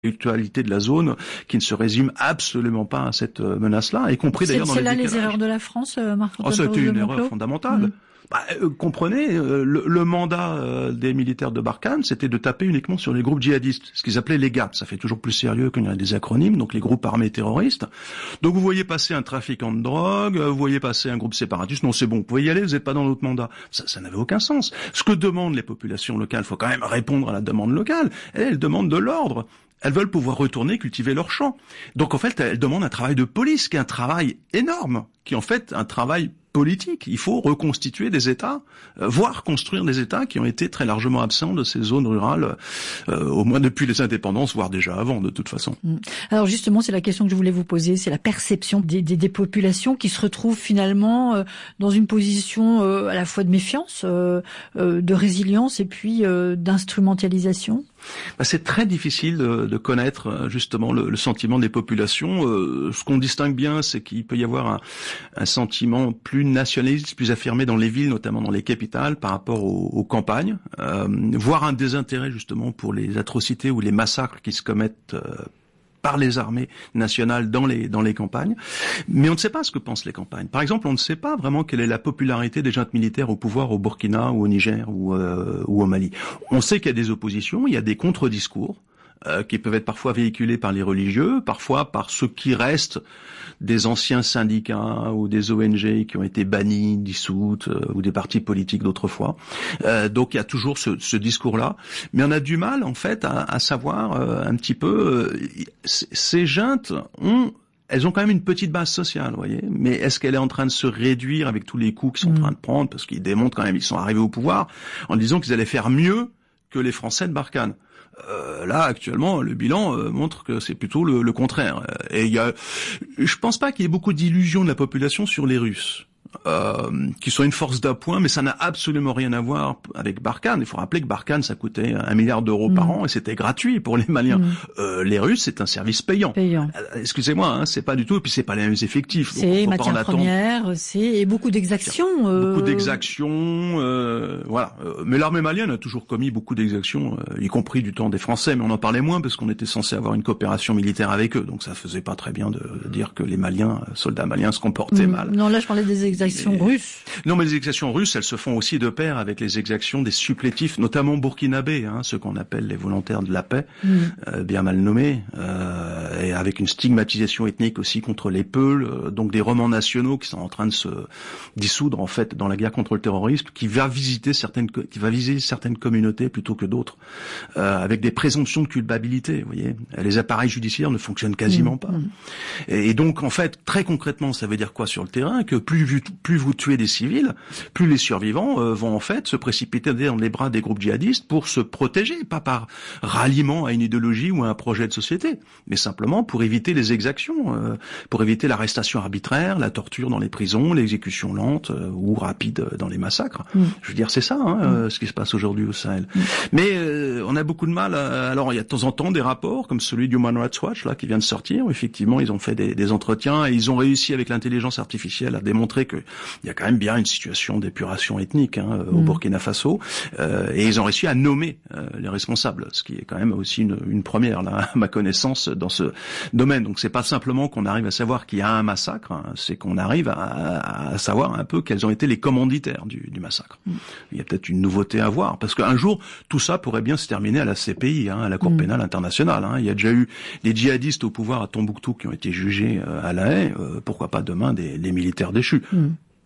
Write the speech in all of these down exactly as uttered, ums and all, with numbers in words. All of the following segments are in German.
l'actualité de la zone qui ne se résume absolument pas à cette menace-là, y compris d'ailleurs dans les décalages. C'est là les erreurs de la France, Marc-Antoine Oh, c'était une Monclos. erreur fondamentale. Mmh. Bah, euh, comprenez, euh, le, le mandat euh, des militaires de Barkhane, c'était de taper uniquement sur les groupes djihadistes, ce qu'ils appelaient les G A T. Ça fait toujours plus sérieux quand il y a des acronymes, donc les groupes armés terroristes. Donc vous voyez passer un trafiquant de drogue, vous voyez passer un groupe séparatiste, non c'est bon, vous pouvez y aller, vous n'êtes pas dans notre mandat. Ça, ça n'avait aucun sens. Ce que demandent les populations locales, il faut quand même répondre à la demande locale, elles, elles demandent de l'ordre. Elles veulent pouvoir retourner cultiver leurs champs. Donc en fait, elles demandent un travail de police, qui est un travail énorme, qui est en fait un travail politique. Il faut reconstituer des États, euh, voire construire des États qui ont été très largement absents de ces zones rurales, euh, au moins depuis les indépendances, voire déjà avant, de toute façon. Alors justement, c'est la question que je voulais vous poser, c'est la perception des, des, des populations qui se retrouvent finalement euh, dans une position euh, à la fois de méfiance, euh, euh, de résilience et puis euh, d'instrumentalisation. Bah, c'est très difficile de, de connaître justement le, le sentiment des populations. Euh, ce qu'on distingue bien, c'est qu'il peut y avoir un, un sentiment plus nationaliste, plus affirmé dans les villes, notamment dans les capitales, par rapport aux, aux campagnes, euh, voire un désintérêt justement pour les atrocités ou les massacres qui se commettent euh, par les armées nationales dans les dans les campagnes, mais on ne sait pas ce que pensent les campagnes. Par exemple, on ne sait pas vraiment quelle est la popularité des juntes militaires au pouvoir au Burkina ou au Niger ou, euh, ou au Mali. On sait qu'il y a des oppositions, il y a des contre-discours euh, qui peuvent être parfois véhiculés par les religieux, parfois par ceux qui restent des anciens syndicats ou des O N G qui ont été bannis, dissoutes, euh, ou des partis politiques d'autrefois. Euh, donc il y a toujours ce, ce discours-là, mais on a du mal en fait à, à savoir euh, un petit peu. Euh, ces juntes ont Elles ont quand même une petite base sociale, vous voyez, mais est-ce qu'elle est en train de se réduire avec tous les coups qu'ils sont mmh. en train de prendre, parce qu'ils démontrent quand même, ils sont arrivés au pouvoir en disant qu'ils allaient faire mieux que les Français de Barkhane. Euh, là, actuellement, le bilan euh, montre que c'est plutôt le, le contraire. Et il y a, je pense pas qu'il y ait beaucoup d'illusions de la population sur les Russes. Euh, qui sont une force d'appoint, mais ça n'a absolument rien à voir avec Barkhane. Il faut rappeler que Barkhane, ça coûtait un milliard d'euros mmh. par an et c'était gratuit pour les Maliens. Mmh. Euh, les Russes, c'est un service payant. payant. Euh, excusez-moi, hein, c'est pas du tout. Et puis c'est pas les mêmes effectifs. C'est matières premières, c'est et beaucoup d'exactions. Euh... Beaucoup d'exactions, euh, voilà. Mais l'armée malienne a toujours commis beaucoup d'exactions, euh, y compris du temps des Français. Mais on en parlait moins parce qu'on était censé avoir une coopération militaire avec eux. Donc ça faisait pas très bien de, de dire que les Maliens, soldats maliens, se comportaient mmh. mal. Non, là je parlais des exactions. exactions russes. Non, mais les exactions russes, elles se font aussi de pair avec les exactions des supplétifs, notamment burkinabés, hein, ceux qu'on appelle les volontaires de la paix, mmh. euh, bien mal nommés, euh, et avec une stigmatisation ethnique aussi contre les Peuls, euh, donc des romans nationaux qui sont en train de se dissoudre en fait dans la guerre contre le terrorisme, qui va visiter certaines, qui va viser certaines communautés plutôt que d'autres, euh, avec des présomptions de culpabilité. Vous voyez, les appareils judiciaires ne fonctionnent quasiment mmh. pas. Mmh. Et, et donc en fait, très concrètement, ça veut dire quoi sur le terrain? Que plus vu plus vous tuez des civils, plus les survivants euh, vont en fait se précipiter dans les bras des groupes djihadistes pour se protéger, pas par ralliement à une idéologie ou à un projet de société, mais simplement pour éviter les exactions, euh, pour éviter l'arrestation arbitraire, la torture dans les prisons, l'exécution lente euh, ou rapide dans les massacres. Mmh. Je veux dire, c'est ça hein, mmh. euh, ce qui se passe aujourd'hui au Sahel. Mmh. Mais euh, on a beaucoup de mal. À... Alors il y a de temps en temps des rapports comme celui du Human Rights Watch là qui vient de sortir. Où effectivement, ils ont fait des, des entretiens et ils ont réussi avec l'intelligence artificielle à démontrer que il y a quand même bien une situation d'épuration ethnique hein, mmh. au Burkina Faso, euh, et ils ont réussi à nommer euh, les responsables, ce qui est quand même aussi une, une première, là, à ma connaissance, dans ce domaine. Donc c'est pas simplement qu'on arrive à savoir qu'il y a un massacre, hein, c'est qu'on arrive à, à savoir un peu quels ont été les commanditaires du, du massacre. Mmh. Il y a peut-être une nouveauté à voir, parce qu'un jour, tout ça pourrait bien se terminer à la C P I, hein, à la Cour mmh. pénale internationale. Hein. Il y a déjà eu des djihadistes au pouvoir à Tombouctou qui ont été jugés euh, à La Haye, euh, pourquoi pas demain des, des militaires déchus. Mmh.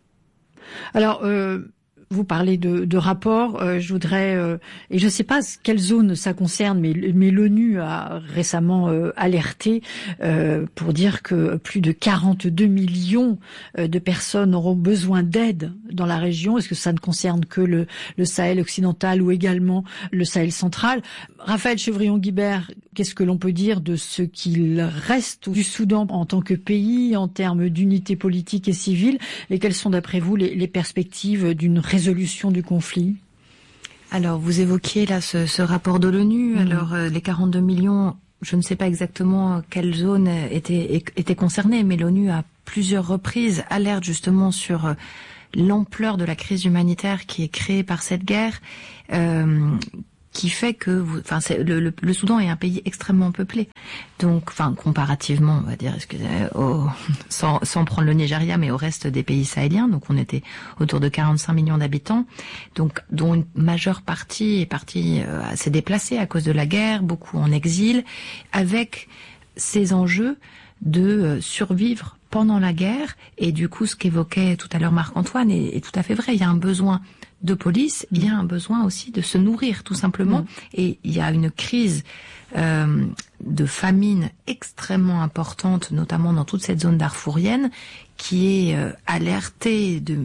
Alors, euh, vous parlez de, de rapports, euh, je voudrais, euh, et je ne sais pas quelle zone ça concerne, mais, mais l'ONU a récemment euh, alerté euh, pour dire que plus de quarante-deux millions euh, de personnes auront besoin d'aide dans la région. Est-ce que ça ne concerne que le, le Sahel occidental ou également le Sahel central? Raphaël Chevrillon-Guibert, qu'est-ce que l'on peut dire de ce qu'il reste du Soudan en tant que pays, en termes d'unité politique et civile, et quelles sont d'après vous les, les perspectives d'une résolution du conflit? Alors, vous évoquiez là ce, ce rapport de l'ONU. Mmh. Alors, euh, les quarante-deux millions, je ne sais pas exactement quelle zone était, était concernée, mais l'ONU à plusieurs reprises alerte justement sur euh, l'ampleur de la crise humanitaire qui est créée par cette guerre, euh, qui fait que, vous, enfin, c'est, le, le, le Soudan est un pays extrêmement peuplé. Donc, enfin, comparativement, on va dire, excusez, au, sans, sans prendre le Nigeria, mais au reste des pays sahéliens. Donc, on était autour de quarante-cinq millions d'habitants, donc dont une majeure partie est partie euh, s'est déplacée à cause de la guerre, beaucoup en exil, avec ces enjeux de euh, survivre pendant la guerre. Et du coup, ce qu'évoquait tout à l'heure Marc-Antoine est, est tout à fait vrai. Il y a un besoin de police, il y a un besoin aussi de se nourrir, tout simplement. Mmh. Et il y a une crise euh, de famine extrêmement importante, notamment dans toute cette zone darfourienne, qui est euh, alertée de,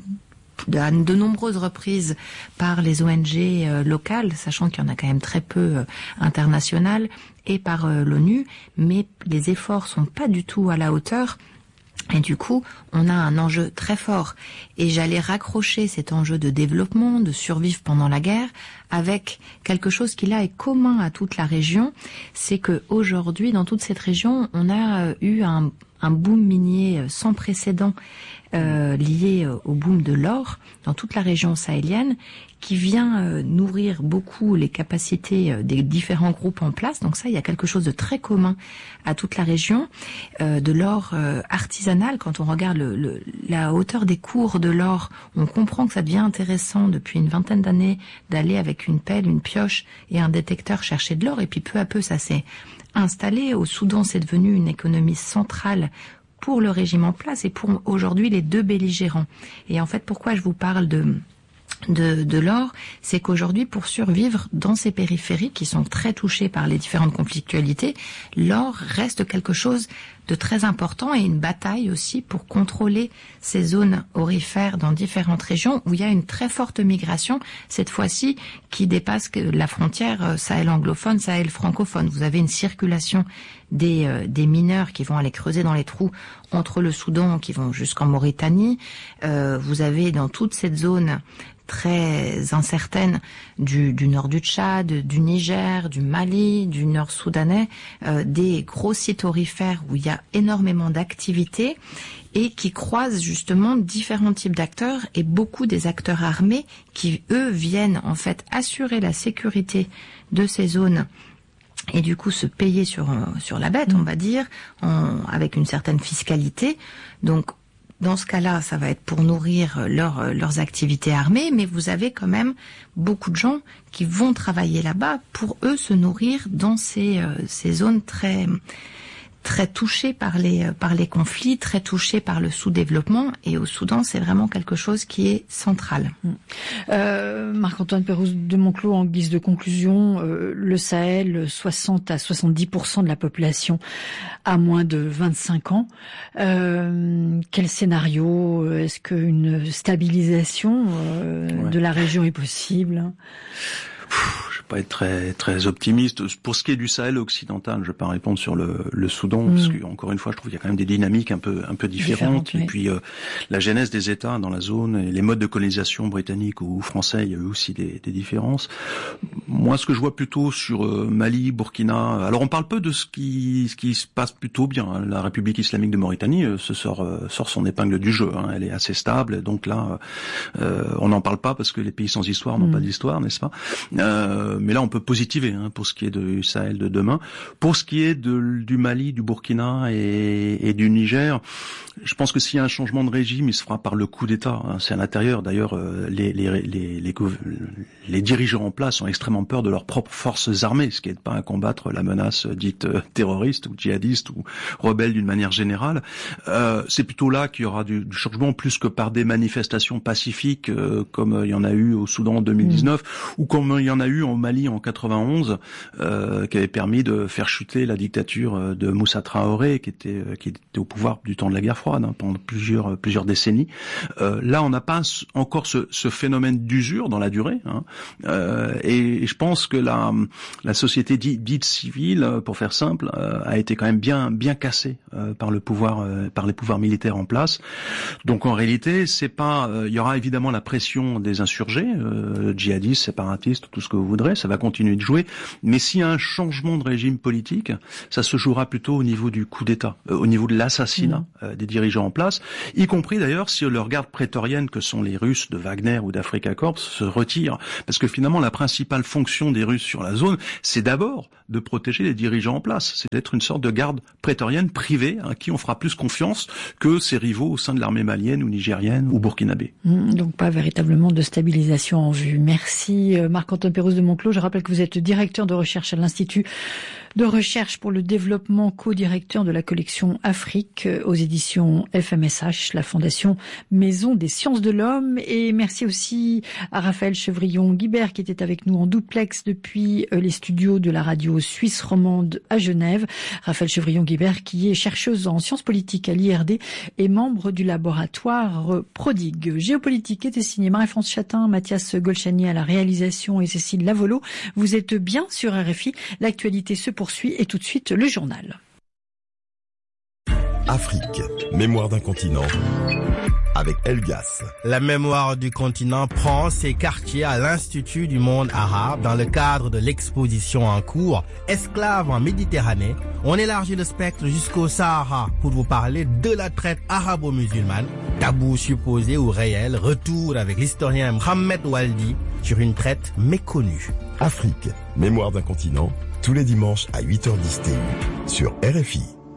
de, à de nombreuses reprises par les O N G euh, locales, sachant qu'il y en a quand même très peu euh, internationales, et par euh, l'ONU, mais les efforts sont pas du tout à la hauteur. Et du coup, on a un enjeu très fort. Et j'allais raccrocher cet enjeu de développement, de survivre pendant la guerre, avec quelque chose qui là est commun à toute la région. C'est que aujourd'hui, dans toute cette région, on a eu un, un boom minier sans précédent euh, lié au boom de l'or dans toute la région sahélienne, qui vient euh, nourrir beaucoup les capacités euh, des différents groupes en place. Donc ça, il y a quelque chose de très commun à toute la région, euh, de l'or euh, artisanal. Quand on regarde le, le, la hauteur des cours de l'or, on comprend que ça devient intéressant depuis une vingtaine d'années d'aller avec une pelle, une pioche et un détecteur chercher de l'or. Et puis peu à peu, ça s'est installé. Au Soudan, c'est devenu une économie centrale pour le régime en place et pour aujourd'hui les deux belligérants. Et en fait, pourquoi je vous parle de de, de l'or, c'est qu'aujourd'hui, pour survivre dans ces périphéries qui sont très touchées par les différentes conflictualités, l'or reste quelque chose de très important et une bataille aussi pour contrôler ces zones aurifères dans différentes régions où il y a une très forte migration, cette fois-ci qui dépasse la frontière Sahel anglophone, Sahel francophone. Vous avez une circulation des, euh, des mineurs qui vont aller creuser dans les trous entre le Soudan, qui vont jusqu'en Mauritanie. Euh, vous avez dans toute cette zone très incertaine du, du nord du Tchad, du Niger, du Mali, du nord soudanais, euh, des gros sites aurifères où il y a énormément d'activités et qui croisent justement différents types d'acteurs et beaucoup des acteurs armés qui, eux, viennent en fait assurer la sécurité de ces zones et du coup se payer sur, sur la bête, on va dire, en, avec une certaine fiscalité. Donc, dans ce cas-là, ça va être pour nourrir leur, leurs activités armées, mais vous avez quand même beaucoup de gens qui vont travailler là-bas pour eux se nourrir dans ces, euh, ces zones très, très touchées par les, par les conflits, très touchées par le sous-développement. Et au Soudan, c'est vraiment quelque chose qui est central. Euh, Marc-Antoine Pérouse de Monclos, en guise de conclusion, euh, le Sahel, soixante à soixante-dix pour cent de la population a moins de vingt-cinq ans. Euh, quel scénario? Est-ce qu'une stabilisation euh, ouais. de la région est possible? Je vais pas être très très optimiste. Pour ce qui est du Sahel occidental, je vais pas répondre sur le, le Soudan, mmh. parce que encore une fois, je trouve qu'il y a quand même des dynamiques un peu un peu différentes. Différente, et oui. puis euh, la genèse des États dans la zone et les modes de colonisation britannique ou français, il y a eu aussi des, des différences. Moi, ce que je vois plutôt sur euh, Mali, Burkina, alors on parle peu de ce qui ce qui se passe plutôt bien. Hein. La République islamique de Mauritanie euh, se sort euh, sort son épingle du jeu. Hein. Elle est assez stable, donc là, euh, on n'en parle pas parce que les pays sans histoire n'ont mmh. pas d'histoire, n'est-ce pas? Euh, mais là, on peut positiver hein, pour ce qui est du Sahel de demain. Pour ce qui est de, du Mali, du Burkina et, et du Niger, je pense que s'il y a un changement de régime, il se fera par le coup d'État. Hein. C'est à l'intérieur. D'ailleurs, euh, les, les, les, les, les dirigeants en place ont extrêmement peur de leurs propres forces armées, ce qui n'est pas à combattre la menace dite euh, terroriste ou djihadiste ou rebelle d'une manière générale. Euh, c'est plutôt là qu'il y aura du, du changement, plus que par des manifestations pacifiques euh, comme il y en a eu au Soudan en deux mille dix-neuf mmh. ou comme il y en a eu en Mali en quatre-vingt-onze, euh, qui avait permis de faire chuter la dictature de Moussa Traoré, qui était qui était au pouvoir du temps de la guerre froide hein, pendant plusieurs plusieurs décennies. Euh, là, on n'a pas encore ce, ce phénomène d'usure dans la durée, hein, euh, et, et je pense que la la société dite, dite civile, pour faire simple, euh, a été quand même bien bien cassée euh, par le pouvoir euh, par les pouvoirs militaires en place. Donc en réalité, c'est pas, euh, il y aura évidemment la pression des insurgés, euh, djihadistes, séparatistes, tout ce que vous voudrez, ça va continuer de jouer, mais s'il y a un changement de régime politique, ça se jouera plutôt au niveau du coup d'État, euh, au niveau de l'assassinat mmh. euh, des dirigeants dirigeants en place, y compris d'ailleurs si leurs gardes prétoriennes, que sont les Russes de Wagner ou d'Afrika Korps, se retirent. Parce que finalement, la principale fonction des Russes sur la zone, c'est d'abord de protéger les dirigeants en place. C'est d'être une sorte de garde prétorienne privée, à qui on fera plus confiance que ses rivaux au sein de l'armée malienne ou nigérienne ou burkinabé. Mmh, donc pas véritablement de stabilisation en vue. Merci Marc-Antoine Pérouse de Monclos. Je rappelle que vous êtes directeur de recherche à l'Institut de recherche pour le développement, co-directeur de la collection Afrique aux éditions F M S H, la Fondation Maison des Sciences de l'Homme. Et merci aussi à Raphaël Chevrillon-Guibert qui était avec nous en duplex depuis les studios de la radio suisse romande à Genève. Raphaël Chevrillon-Guibert qui est chercheuse en sciences politiques à l'I R D et membre du laboratoire Prodigue. Géopolitique était signé Marie-France Chatin, Mathias Golchani à la réalisation et Cécile Lavolo. Vous êtes bien sur R F I. L'actualité se poursuit et tout de suite le journal. Afrique, mémoire d'un continent, avec Elgas. La mémoire du continent prend ses quartiers à l'Institut du monde arabe dans le cadre de l'exposition en cours Esclaves en Méditerranée. On élargit le spectre jusqu'au Sahara pour vous parler de la traite arabo-musulmane, tabou supposé ou réel, retour avec l'historien Mohamed Waldi sur une traite méconnue. Afrique, mémoire d'un continent, tous les dimanches à huit heures dix T U sur R F I.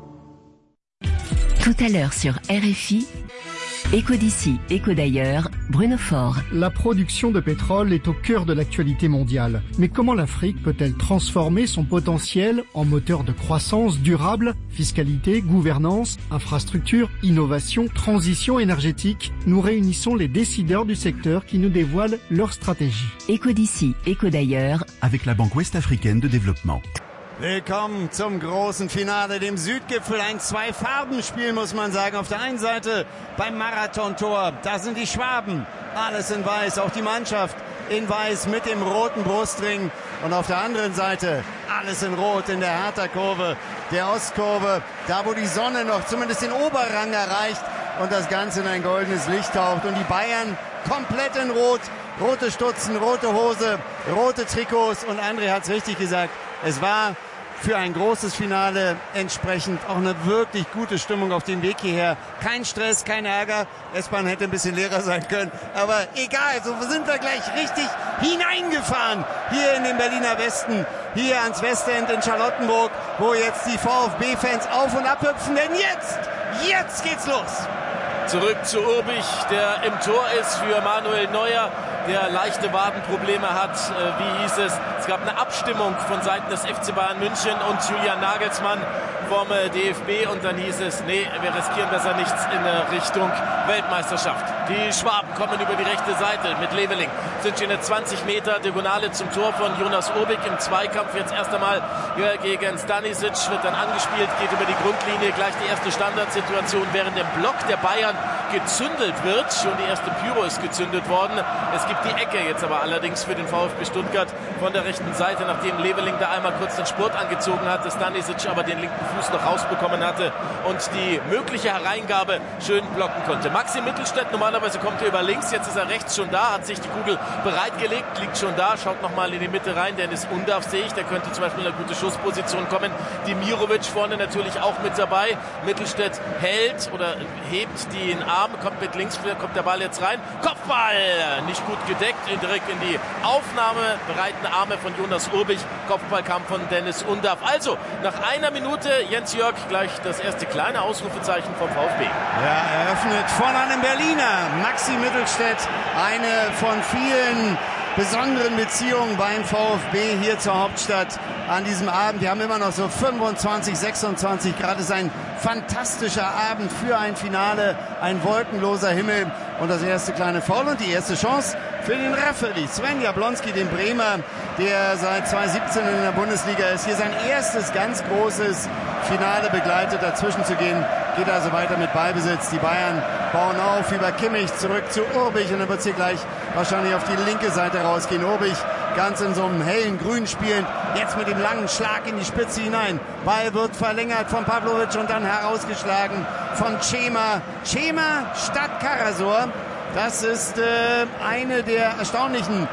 Tout à l'heure sur R F I, Écho d'ici, écho d'ailleurs, Bruno Faure. La production de pétrole est au cœur de l'actualité mondiale. Mais comment l'Afrique peut-elle transformer son potentiel en moteur de croissance durable? Fiscalité, gouvernance, infrastructure, innovation, transition énergétique. Nous réunissons les décideurs du secteur qui nous dévoilent leur stratégie. Écho d'ici, écho d'ailleurs, avec la Banque Ouest-Africaine de Développement. Willkommen zum großen Finale, dem Südgipfel. Ein Zwei-Farben-Spiel, muss man sagen. Auf der einen Seite beim Marathontor, da sind die Schwaben. Alles in weiß, auch die Mannschaft in weiß mit dem roten Brustring. Und auf der anderen Seite alles in rot in der Hertha-Kurve, der Ostkurve. Da, wo die Sonne noch zumindest den Oberrang erreicht und das Ganze in ein goldenes Licht taucht. Und die Bayern komplett in rot. Rote Stutzen, rote Hose, rote Trikots. Und André hat's richtig gesagt. Es war für ein großes Finale entsprechend auch eine wirklich gute Stimmung auf dem Weg hierher. Kein Stress, kein Ärger. S-Bahn hätte ein bisschen leerer sein können. Aber egal, so sind wir gleich richtig hineingefahren. Hier in den Berliner Westen, hier ans Westend in Charlottenburg, wo jetzt die VfB-Fans auf und ab hüpfen. Denn jetzt, jetzt geht's los. Zurück zu Urbich, der im Tor ist für Manuel Neuer, der leichte Wadenprobleme hat. Äh, wie hieß es? Es gab eine Abstimmung von Seiten des F C Bayern München und Julian Nagelsmann vom äh, D F B. Und dann hieß es, nee, wir riskieren besser nichts in äh, Richtung Weltmeisterschaft. Die Schwaben kommen über die rechte Seite mit Leveling. Sind schon eine zwanzig Meter Diagonale zum Tor von Jonas Urbich im Zweikampf. Jetzt erst einmal äh, gegen Stanisic, wird dann angespielt, geht über die Grundlinie. Gleich die erste Standardsituation, während der Block der Bayern gezündelt wird. Schon die erste Pyro ist gezündet worden. Es gibt die Ecke jetzt aber allerdings für den VfB Stuttgart von der rechten Seite, nachdem Leveling da einmal kurz den Spurt angezogen hatte, Stanisic aber den linken Fuß noch rausbekommen hatte und die mögliche Hereingabe schön blocken konnte. Maxi Mittelstädt, normalerweise kommt er über links, jetzt ist er rechts schon da, hat sich die Kugel bereitgelegt, liegt schon da, schaut nochmal in die Mitte rein, Dennis Undav sehe ich, der könnte zum Beispiel in eine gute Schussposition kommen. Dimirovic vorne natürlich auch mit dabei. Mittelstädt hält oder hebt den Arm, kommt mit links, kommt der Ball jetzt rein. Kopfball! Nicht gut gedeckt, direkt in die aufnahmebereiten Arme von Jonas Urbich. Kopfball kam von Dennis Undav. Also, nach einer Minute, Jens Jörg, gleich das erste kleine Ausrufezeichen vom VfB. Ja, eröffnet von einem Berliner, Maxi Mittelstädt, eine von vielen besonderen Beziehungen beim VfB hier zur Hauptstadt an diesem Abend. Wir haben immer noch so fünfundzwanzig, sechsundzwanzig Grad. Es ist ein fantastischer Abend für ein Finale, ein wolkenloser Himmel und das erste kleine Foul und die erste Chance für den Referee Sven Jablonski, den Bremer, der seit zweitausendsiebzehn in der Bundesliga ist. Hier sein erstes ganz großes Finale begleitet, dazwischen zu gehen. Geht also weiter mit Ballbesitz. Die Bayern bauen auf über Kimmich, zurück zu Urbich und dann wird es hier gleich wahrscheinlich auf die linke Seite rausgehen. Urbich ganz in so einem hellen Grün spielend, jetzt mit dem langen Schlag in die Spitze hinein. Ball wird verlängert von Pavlovic und dann herausgeschlagen von Cema. Cema statt Karasor. Das ist äh, eine der erstaunlichen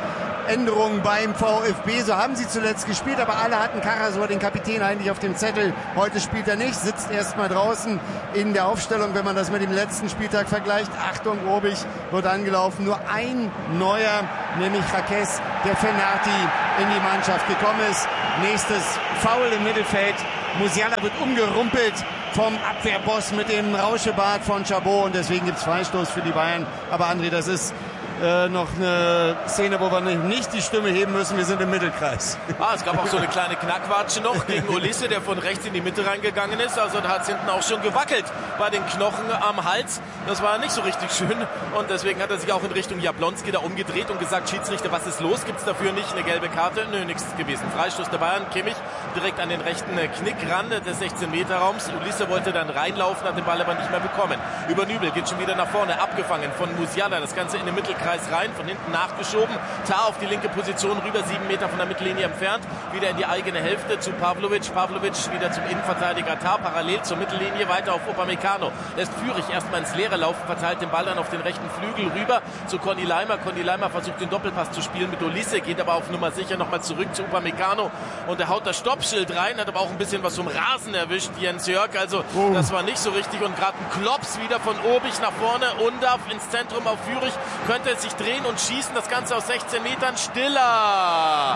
Änderungen beim VfB. So haben sie zuletzt gespielt, aber alle hatten Karasor, den Kapitän, eigentlich auf dem Zettel. Heute spielt er nicht, sitzt erstmal draußen in der Aufstellung, wenn man das mit dem letzten Spieltag vergleicht. Achtung, Obig wird angelaufen. Nur ein neuer, nämlich Jaquez, der Fenati, in die Mannschaft gekommen ist. Nächstes Foul im Mittelfeld. Musiala wird umgerumpelt vom Abwehrboss mit dem Rauschebart von Chabot und deswegen gibt es Freistoß für die Bayern. Aber André, das ist äh, noch eine Szene, wo wir nicht die Stimme heben müssen. Wir sind im Mittelkreis. Ah, es gab auch so eine kleine Knackwatsche noch gegen Olise, der von rechts in die Mitte reingegangen ist. Also da hat es hinten auch schon gewackelt bei den Knochen am Hals. Das war nicht so richtig schön und deswegen hat er sich auch in Richtung Jablonski da umgedreht und gesagt, Schiedsrichter, was ist los? Gibt es dafür nicht eine gelbe Karte? Nö, nichts gewesen. Freistoß der Bayern, Kimmich direkt an den rechten Knickrand des sechzehn-Meter-Raums. Olise wollte dann reinlaufen, hat den Ball aber nicht mehr bekommen. Über Nübel geht schon wieder nach vorne, abgefangen von Musiala. Das Ganze in den Mittelkreis rein, von hinten nachgeschoben. Tar auf die linke Position rüber, sieben Meter von der Mittellinie entfernt. Wieder in die eigene Hälfte zu Pavlovic. Pavlovic wieder zum Innenverteidiger Tar, parallel zur Mittellinie, weiter auf Upamecano. Lässt Führig erstmal ins Leere laufen, verteilt den Ball dann auf den rechten Flügel rüber zu Conny Leimer. Conny Leimer versucht den Doppelpass zu spielen mit Olise, geht aber auf Nummer sicher nochmal zurück zu Upamecano und er haut das Stoppschild rein, hat aber auch ein bisschen was vom Rasen erwischt, Jens Jörg. Also oh. Das war nicht so richtig und gerade ein Klops wieder von Obig nach vorne. Undav ins Zentrum auf Führig, könnte es sich drehen und schießen, das Ganze aus sechzehn Metern. Stiller!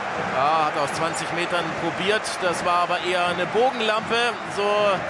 Ja, hat aus zwanzig Metern probiert, das war aber eher eine Bogenlampe. So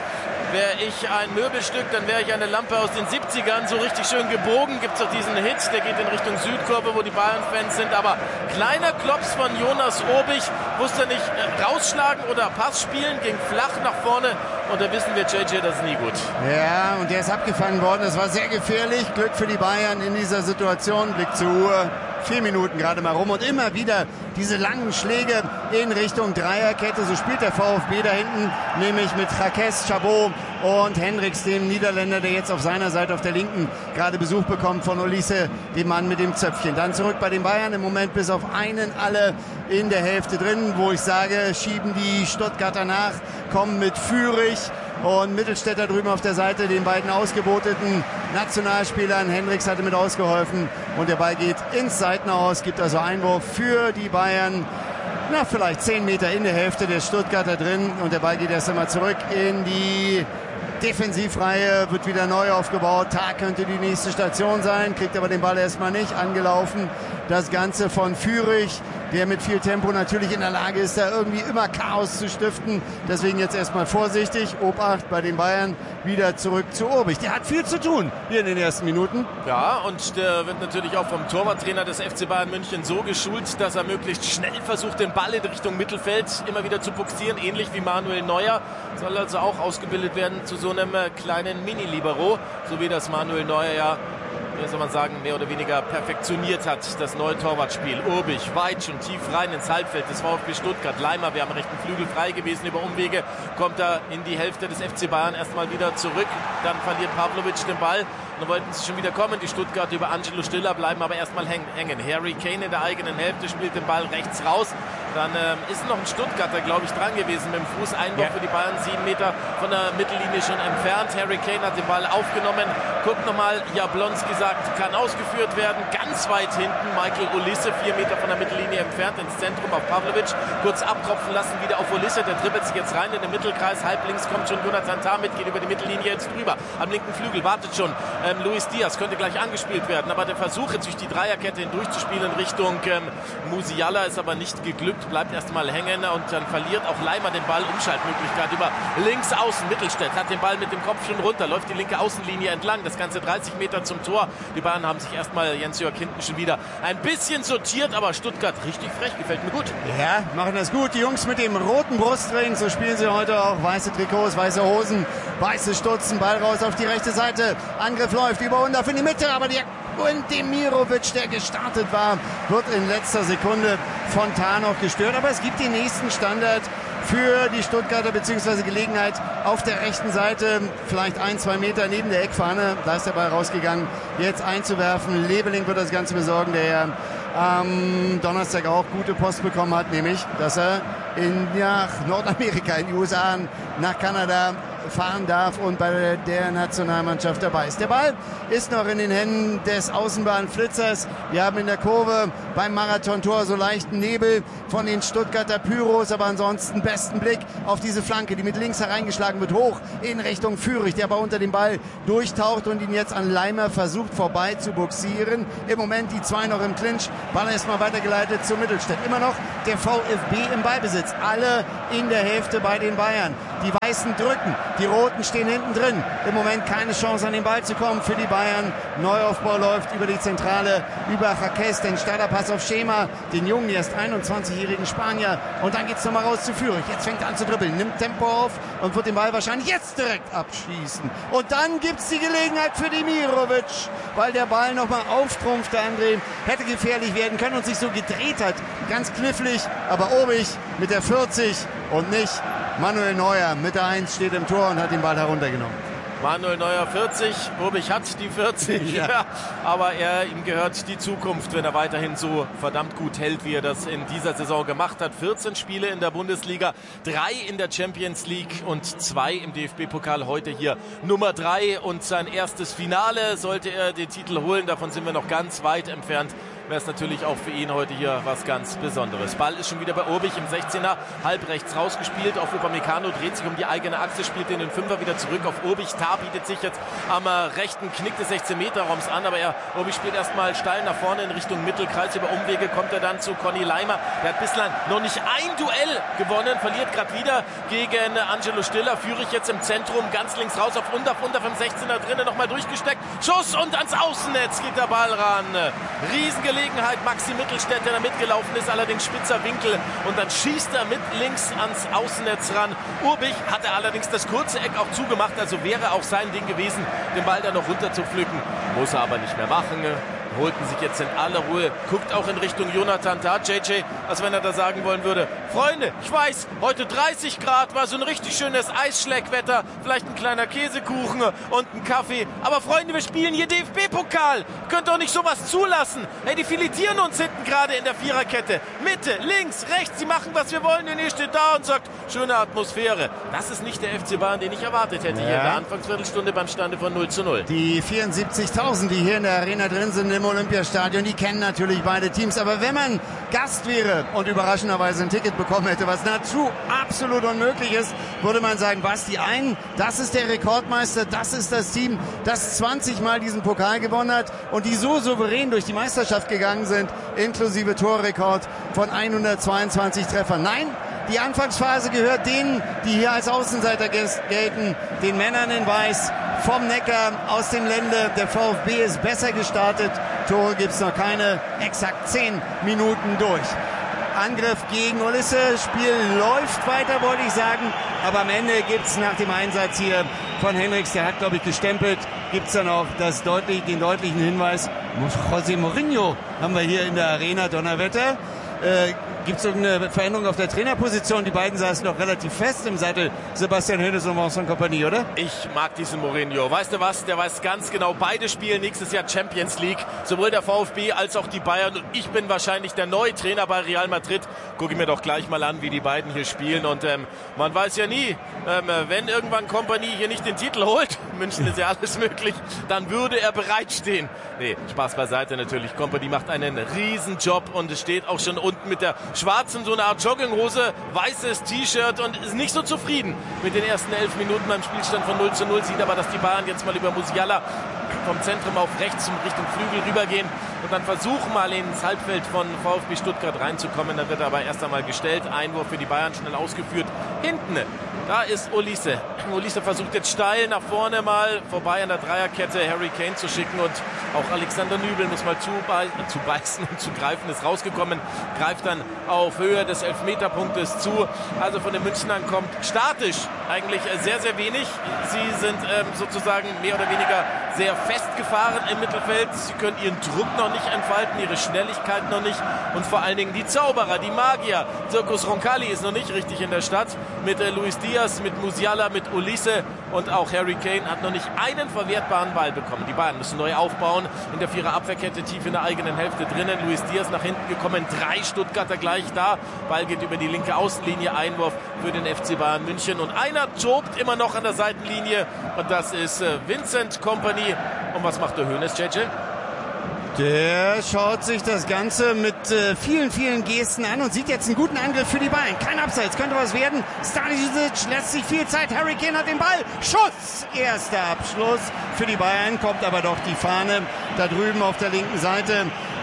wäre ich ein Möbelstück, dann wäre ich eine Lampe aus den siebzigern, so richtig schön gebogen. Gibt es auch diesen Hit, der geht in Richtung Südkurve, wo die Bayern-Fans sind. Aber kleiner Klops von Jonas Obig, wusste nicht äh, rausschlagen oder Pass spielen, ging flach nach vorne. Und da wissen wir, J J, das ist nie gut. Ja, und der ist abgefangen worden. Das war sehr gefährlich. Glück für die Bayern in dieser Situation. Blick zur Uhr. Vier Minuten gerade mal rum und immer wieder diese langen Schläge in Richtung Dreierkette. So spielt der VfB da hinten, nämlich mit Jaquez, Chabot und Hendricks, dem Niederländer, der jetzt auf seiner Seite auf der linken gerade Besuch bekommt von Olise, dem Mann mit dem Zöpfchen. Dann zurück bei den Bayern, im Moment bis auf einen alle in der Hälfte drin, wo ich sage, schieben die Stuttgarter nach, kommen mit Führig und Mittelstädter drüben auf der Seite, den beiden ausgeboteten Nationalspielern. Hendricks hatte mit ausgeholfen und der Ball geht ins Seitenaus, gibt also Einwurf für die Bayern. Na, vielleicht zehn Meter in der Hälfte der Stuttgarter drin und der Ball geht erst einmal zurück in die Defensivreihe, wird wieder neu aufgebaut. Tag könnte die nächste Station sein, kriegt aber den Ball erstmal nicht angelaufen. Das Ganze von Führig, der mit viel Tempo natürlich in der Lage ist, da irgendwie immer Chaos zu stiften. Deswegen jetzt erstmal vorsichtig. Obacht bei den Bayern, wieder zurück zu Obig. Der hat viel zu tun hier in den ersten Minuten. Ja, und der wird natürlich auch vom Torwarttrainer des F C Bayern München so geschult, dass er möglichst schnell versucht, den Ball in Richtung Mittelfeld immer wieder zu buxieren. Ähnlich wie Manuel Neuer. Soll also auch ausgebildet werden zu so einem kleinen Mini-Libero, so wie das Manuel Neuer ja, wie soll man sagen, mehr oder weniger perfektioniert hat, das neue Torwartspiel. Obig weit schon tief rein ins Halbfeld des VfB Stuttgart. Leimer wäre am rechten Flügel frei gewesen. Über Umwege kommt er in die Hälfte des F C Bayern erstmal wieder zurück. Dann verliert Pavlovic den Ball. Dann wollten sie schon wieder kommen. Die Stuttgarter über Angelo Stiller bleiben aber erstmal hängen. Harry Kane in der eigenen Hälfte spielt den Ball rechts raus. Dann ähm, ist noch ein Stuttgarter, glaube ich, dran gewesen mit dem Fuß. Einwurf ja. für die Bayern, sieben Meter von der Mittellinie schon entfernt. Harry Kane hat den Ball aufgenommen. Guckt nochmal, Jablonski sagt, kann ausgeführt werden. Ganz weit hinten Michael Olise, vier Meter von der Mittellinie entfernt, ins Zentrum auf Pavlovic. Kurz abtropfen lassen, wieder auf Olise. Der dribbelt sich jetzt rein in den Mittelkreis. Halb links kommt schon Jonathan Tah mit, geht über die Mittellinie jetzt drüber. Am linken Flügel wartet schon ähm, Luis Diaz, könnte gleich angespielt werden. Aber der Versuch, jetzt durch die Dreierkette hindurchzuspielen in Richtung ähm, Musiala ist aber nicht geglückt. Bleibt erstmal hängen und dann verliert auch Leimer den Ball. Umschaltmöglichkeit über links außen. Mittelstädt hat den Ball mit dem Kopf schon runter, läuft die linke Außenlinie entlang. Das Ganze dreißig Meter zum Tor. Die Bayern haben sich erstmal, Jens-Jörg hinten schon wieder ein bisschen sortiert, aber Stuttgart richtig frech, gefällt mir gut. Ja, machen das gut. Die Jungs mit dem roten Brustring, so spielen sie heute auch. Weiße Trikots, weiße Hosen, weiße Stutzen, Ball raus auf die rechte Seite. Angriff läuft über Undav in die Mitte, aber der und Demirovic, der gestartet war, wird in letzter Sekunde von Tah noch gestört. Aber es gibt den nächsten Standard für die Stuttgarter, beziehungsweise Gelegenheit auf der rechten Seite, vielleicht ein, zwei Meter neben der Eckfahne. Da ist der Ball rausgegangen, jetzt einzuwerfen. Leveling wird das Ganze besorgen, der ja am Donnerstag auch gute Post bekommen hat, nämlich, dass er in, ja, Nordamerika, in die U S A, nach Kanada fahren darf und bei der Nationalmannschaft dabei ist. Der Ball ist noch in den Händen des Außenbahnflitzers. Wir haben in der Kurve beim Marathontor so leichten Nebel von den Stuttgarter Pyros, aber ansonsten besten Blick auf diese Flanke, die mit links hereingeschlagen wird, hoch in Richtung Führig, der aber unter dem Ball durchtaucht und ihn jetzt an Leimer versucht vorbei zu buxieren. Im Moment die zwei noch im Clinch. Ball erstmal weitergeleitet zu Mittelstädt. Immer noch der VfB im Ballbesitz. Alle in der Hälfte bei den Bayern. Die Weißen drücken, die Roten stehen hinten drin. Im Moment keine Chance an den Ball zu kommen für die Bayern. Neuaufbau läuft über die Zentrale, über Jaques, den Starterpass auf Schema, den jungen, erst einundzwanzigjährigen Spanier. Und dann geht's nochmal raus zu Führig. Jetzt fängt er an zu dribbeln, nimmt Tempo auf und wird den Ball wahrscheinlich jetzt direkt abschießen. Und dann gibt's die Gelegenheit für Demirovic, weil der Ball nochmal auftrumpft. Der André hätte gefährlich werden können und sich so gedreht hat. Ganz knifflig, aber obig mit der vierzig und nicht Manuel Neuer mit der eins steht im Tor und hat den Ball heruntergenommen. Manuel Neuer vierzig, Urbich hat die vierzig, ja. Ja, aber er, ihm gehört die Zukunft, wenn er weiterhin so verdammt gut hält, wie er das in dieser Saison gemacht hat. vierzehn Spiele in der Bundesliga, drei in der Champions League und zwei im D F B-Pokal. Heute hier Nummer drei und sein erstes Finale. Sollte er den Titel holen, davon sind wir noch ganz weit entfernt, wäre es natürlich auch für ihn heute hier was ganz Besonderes. Ball ist schon wieder bei Urbich im sechzehner, halb rechts rausgespielt auf Upamecano, dreht sich um die eigene Achse, spielt in den Fünfer wieder zurück auf Urbich. Tar bietet sich jetzt am äh, rechten Knick des sechzehn-Meter-Raums an, aber er, Urbich spielt erstmal steil nach vorne in Richtung Mittelkreis. Über Umwege kommt er dann zu Conny Leimer. Der hat bislang noch nicht ein Duell gewonnen, verliert gerade wieder gegen Angelo Stiller. Führig jetzt im Zentrum, ganz links raus auf Undaf, Undaf im sechzehner drinnen, nochmal durchgesteckt. Schuss und ans Außennetz geht der Ball ran. Riesengelegenheit. Maxi Mittelstädt, der da mitgelaufen ist, allerdings spitzer Winkel und dann schießt er mit links ans Außennetz ran. Urbich hatte allerdings das kurze Eck auch zugemacht, also wäre auch sein Ding gewesen, den Ball da noch runter zu pflücken. Muss er aber nicht mehr machen. Holten sich jetzt in aller Ruhe, guckt auch in Richtung Jonathan Tah, J J, als wenn er da sagen wollen würde, Freunde, ich weiß, heute dreißig Grad, war so ein richtig schönes Eisschleckwetter, vielleicht ein kleiner Käsekuchen und ein Kaffee, aber Freunde, wir spielen hier D F B-Pokal, könnt doch nicht sowas zulassen. Hey, die filetieren uns hinten gerade in der Viererkette, Mitte, links, rechts, sie machen, was wir wollen, und ihr steht da und sagt, schöne Atmosphäre. Das ist nicht der F C Bayern, den ich erwartet hätte, ja, hier in der Anfangsviertelstunde beim Stande von null zu null. Die vierundsiebzigtausend, die hier in der Arena drin sind, im Olympiastadion, die kennen natürlich beide Teams. Aber wenn man Gast wäre und überraschenderweise ein Ticket bekommen hätte, was nahezu absolut unmöglich ist, würde man sagen, was, die einen, das ist der Rekordmeister, das ist das Team, das zwanzig Mal diesen Pokal gewonnen hat und die so souverän durch die Meisterschaft gegangen sind, inklusive Torrekord von hundertzweiundzwanzig Treffern. Nein, die Anfangsphase gehört denen, die hier als Außenseiter gelten, den Männern in Weiß, vom Neckar, aus dem Lände. Der VfB ist besser gestartet. Tore gibt es noch keine. Exakt zehn Minuten durch. Angriff gegen Ulisse. Spiel läuft weiter, wollte ich sagen. Aber am Ende gibt es nach dem Einsatz hier von Henrichs, der hat, glaube ich, gestempelt, gibt es dann auch das deutlich, den deutlichen Hinweis. José Mourinho haben wir hier in der Arena, Donnerwetter. Äh, Gibt es irgendeine Veränderung auf der Trainerposition? Die beiden saßen noch relativ fest im Sattel, Sebastian Hoeneß und Vincent Kompany, oder? Ich mag diesen Mourinho. Weißt du was? Der weiß ganz genau, beide spielen nächstes Jahr Champions League. Sowohl der VfB als auch die Bayern. Und ich bin wahrscheinlich der neue Trainer bei Real Madrid. Gucke ich mir doch gleich mal an, wie die beiden hier spielen. Und ähm, man weiß ja nie, ähm, wenn irgendwann Kompany hier nicht den Titel holt, München ist ja alles möglich, dann würde er bereitstehen. Nee, Spaß beiseite natürlich. Kompany macht einen riesen Job und es steht auch schon unten mit der schwarzen, so eine Art Jogginghose, weißes T-Shirt und ist nicht so zufrieden mit den ersten elf Minuten beim Spielstand von null zu null. Sieht aber, dass die Bayern jetzt mal über Musiala vom Zentrum auf rechts zum Richtung Flügel rübergehen und dann versuchen mal ins Halbfeld von VfB Stuttgart reinzukommen. Dann wird er aber erst einmal gestellt. Einwurf für die Bayern schnell ausgeführt. Hinten, da ist Olise. Olise versucht jetzt steil nach vorne mal vorbei an der Dreierkette Harry Kane zu schicken und auch Alexander Nübel muss mal zubei- zu beißen und zu greifen, ist rausgekommen, greift dann auf Höhe des Elfmeterpunktes zu. Also von den Münchnern kommt statisch eigentlich sehr, sehr wenig. Sie sind ähm, sozusagen mehr oder weniger sehr festgefahren im Mittelfeld. Sie können ihren Druck noch nicht entfalten, ihre Schnelligkeit noch nicht und vor allen Dingen die Zauberer, die Magier. Zirkus Roncalli ist noch nicht richtig in der Stadt mit äh, Luis Diaz. Diaz, mit Musiala, mit Olise und auch Harry Kane hat noch nicht einen verwertbaren Ball bekommen. Die Bayern müssen neu aufbauen, in der Vierer-Abwehrkette tief in der eigenen Hälfte drinnen. Luis Diaz nach hinten gekommen, drei Stuttgarter gleich da. Ball geht über die linke Außenlinie, Einwurf für den F C Bayern München. Und einer tobt immer noch an der Seitenlinie und das ist Vincent Kompany. Und was macht der Hoeneß, J J? Der schaut sich das Ganze mit äh, vielen, vielen Gesten an und sieht jetzt einen guten Angriff für die Bayern. Kein Abseits, könnte was werden. Stanisic lässt sich viel Zeit. Harry Kane hat den Ball. Schuss! Erster Abschluss für die Bayern. Kommt aber doch die Fahne da drüben auf der linken Seite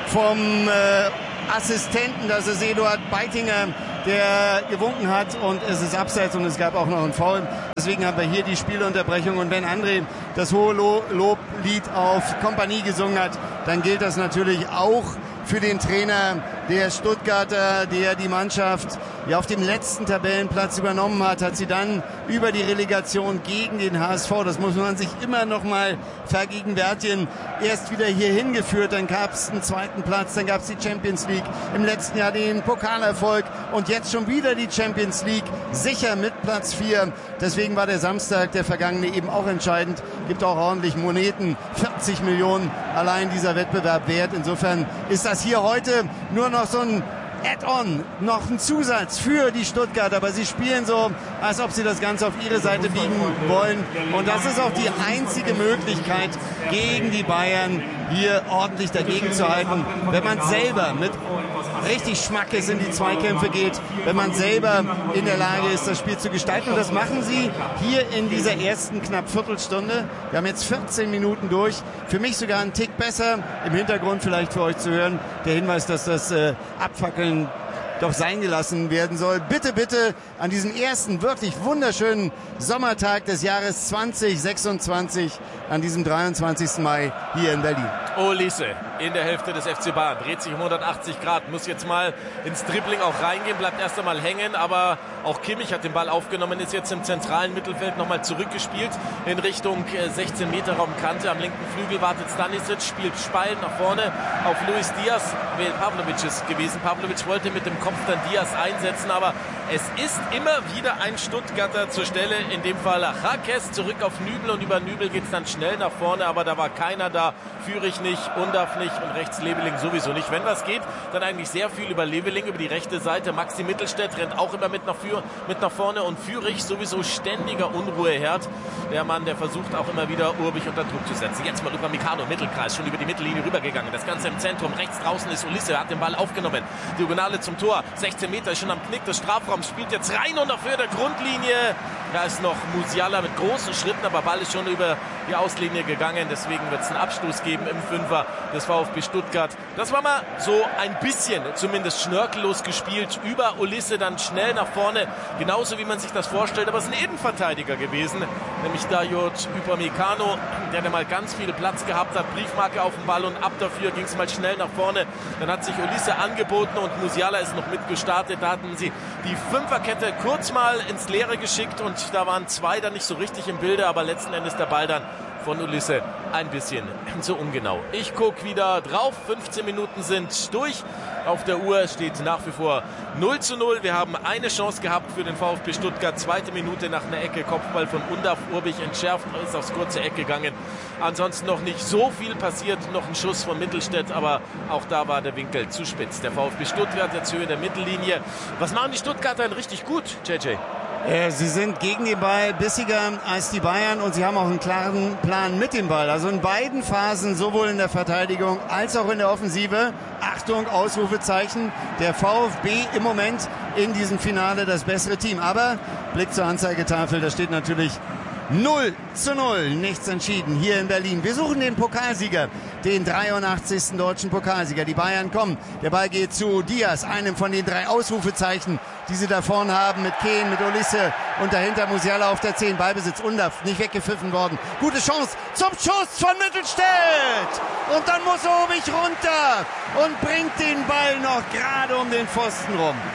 vom äh, Assistenten. Das ist Eduard Beitinger, der gewunken hat und es ist Abseits und es gab auch noch einen Foul. Deswegen haben wir hier die Spielunterbrechung und wenn André das hohe Loblied auf Kompanie gesungen hat, dann gilt das natürlich auch für den Trainer der Stuttgarter, der die Mannschaft ja auf dem letzten Tabellenplatz übernommen hat, hat sie dann über die Relegation gegen den H S V, das muss man sich immer noch mal vergegenwärtigen, erst wieder hier hingeführt, dann gab es einen zweiten Platz, dann gab es die Champions League, im letzten Jahr den Pokalerfolg und jetzt schon wieder die Champions League, sicher mit Platz vier. Deswegen war der Samstag, der vergangene, eben auch entscheidend, gibt auch ordentlich Moneten, vierzig Millionen allein dieser Wettbewerb wert. Insofern ist das hier heute nur noch so ein Add-on, noch ein Zusatz für die Stuttgarter, aber sie spielen so, als ob sie das Ganze auf ihre Seite biegen wollen und das ist auch die einzige Möglichkeit gegen die Bayern hier ordentlich dagegen zu halten, wenn man selber mit richtig Schmackes in die Zweikämpfe geht, wenn man selber in der Lage ist, das Spiel zu gestalten und das machen sie hier in dieser ersten knapp Viertelstunde. Wir haben jetzt vierzehn Minuten durch, für mich sogar einen Tick besser, im Hintergrund vielleicht für euch zu hören, der Hinweis, dass das äh, Abfackeln doch sein gelassen werden soll. Bitte, bitte an diesem ersten wirklich wunderschönen Sommertag des Jahres zwanzig sechsundzwanzig, an diesem dreiundzwanzigsten Mai hier in Berlin. Olise in der Hälfte des F C Bayern, dreht sich um hundertachtzig Grad, muss jetzt mal ins Dribbling auch reingehen, bleibt erst einmal hängen, aber auch Kimmich hat den Ball aufgenommen, ist jetzt im zentralen Mittelfeld nochmal zurückgespielt in Richtung sechzehn Meter Raumkante. Am linken Flügel wartet Stanisic, spielt Spalt nach vorne auf Luis Diaz, wer Pavlovic ist gewesen. Pavlovic wollte mit dem Kopf dann Diaz einsetzen, aber es ist immer wieder ein Stuttgarter zur Stelle, in dem Fall Jaques zurück auf Nübel und über Nübel geht es dann schnell nach vorne, aber da war keiner da, Führig nicht, Undav nicht und rechts Leveling sowieso nicht. Wenn was geht, dann eigentlich sehr viel über Leveling, über die rechte Seite. Maxi Mittelstädt rennt auch immer mit nach, für, mit nach vorne und Führig sowieso ständiger Unruheherd. Der Mann, der versucht auch immer wieder Urbich unter Druck zu setzen. Jetzt mal über Mikano, Mittelkreis, schon über die Mittellinie rübergegangen. Das Ganze im Zentrum, rechts draußen ist Olise, hat den Ball aufgenommen. Diagonale zum Tor, sechzehn Meter, ist schon am Knick des Strafraums, spielt jetzt rein und auf Höhe der Grundlinie. Da ist noch Musiala mit großen Schritten, aber Ball ist schon über die Auslinie gegangen. Deswegen wird es einen Abstoß geben im Fünfer des VfB Stuttgart. Das war mal so ein bisschen, zumindest schnörkellos gespielt. Über Olise dann schnell nach vorne, genauso wie man sich das vorstellt. Aber es ist ein Innenverteidiger gewesen, nämlich Dayot Upamecano, der da mal ganz viel Platz gehabt hat. Briefmarke auf dem Ball und ab dafür ging es mal schnell nach vorne. Dann hat sich Olise angeboten und Musiala ist noch mitgestartet. Da hatten sie die Fünferkette kurz mal ins Leere geschickt und da waren zwei dann nicht so richtig im Bilde, aber letzten Endes der Ball dann von Olise ein bisschen zu ungenau. Ich gucke wieder drauf. fünfzehn Minuten sind durch. Auf der Uhr steht nach wie vor null zu null. Wir haben eine Chance gehabt für den VfB Stuttgart. Zweite Minute nach einer Ecke. Kopfball von Undav. Urbich entschärft, ist aufs kurze Eck gegangen. Ansonsten noch nicht so viel passiert. Noch ein Schuss von Mittelstädt, aber auch da war der Winkel zu spitz. Der VfB Stuttgart jetzt Höhe der Mittellinie. Was machen die Stuttgarter denn richtig gut, J J? Sie sind gegen den Ball bissiger als die Bayern und sie haben auch einen klaren Plan mit dem Ball. Also in beiden Phasen, sowohl in der Verteidigung als auch in der Offensive. Achtung, Ausrufezeichen. Der VfB im Moment in diesem Finale das bessere Team. Aber Blick zur Anzeigetafel, da steht natürlich null zu null, nichts entschieden hier in Berlin. Wir suchen den Pokalsieger, den dreiundachtzigsten deutschen Pokalsieger. Die Bayern kommen, der Ball geht zu Diaz, einem von den drei Ausrufezeichen, die sie da vorne haben, mit Kane, mit Olise und dahinter Musiala auf der zehn. Ballbesitz, Undav, nicht weggepfiffen worden. Gute Chance zum Schuss von Mittelstädt. Und dann muss Urbich runter und bringt den Ball noch gerade um den Pfosten rum.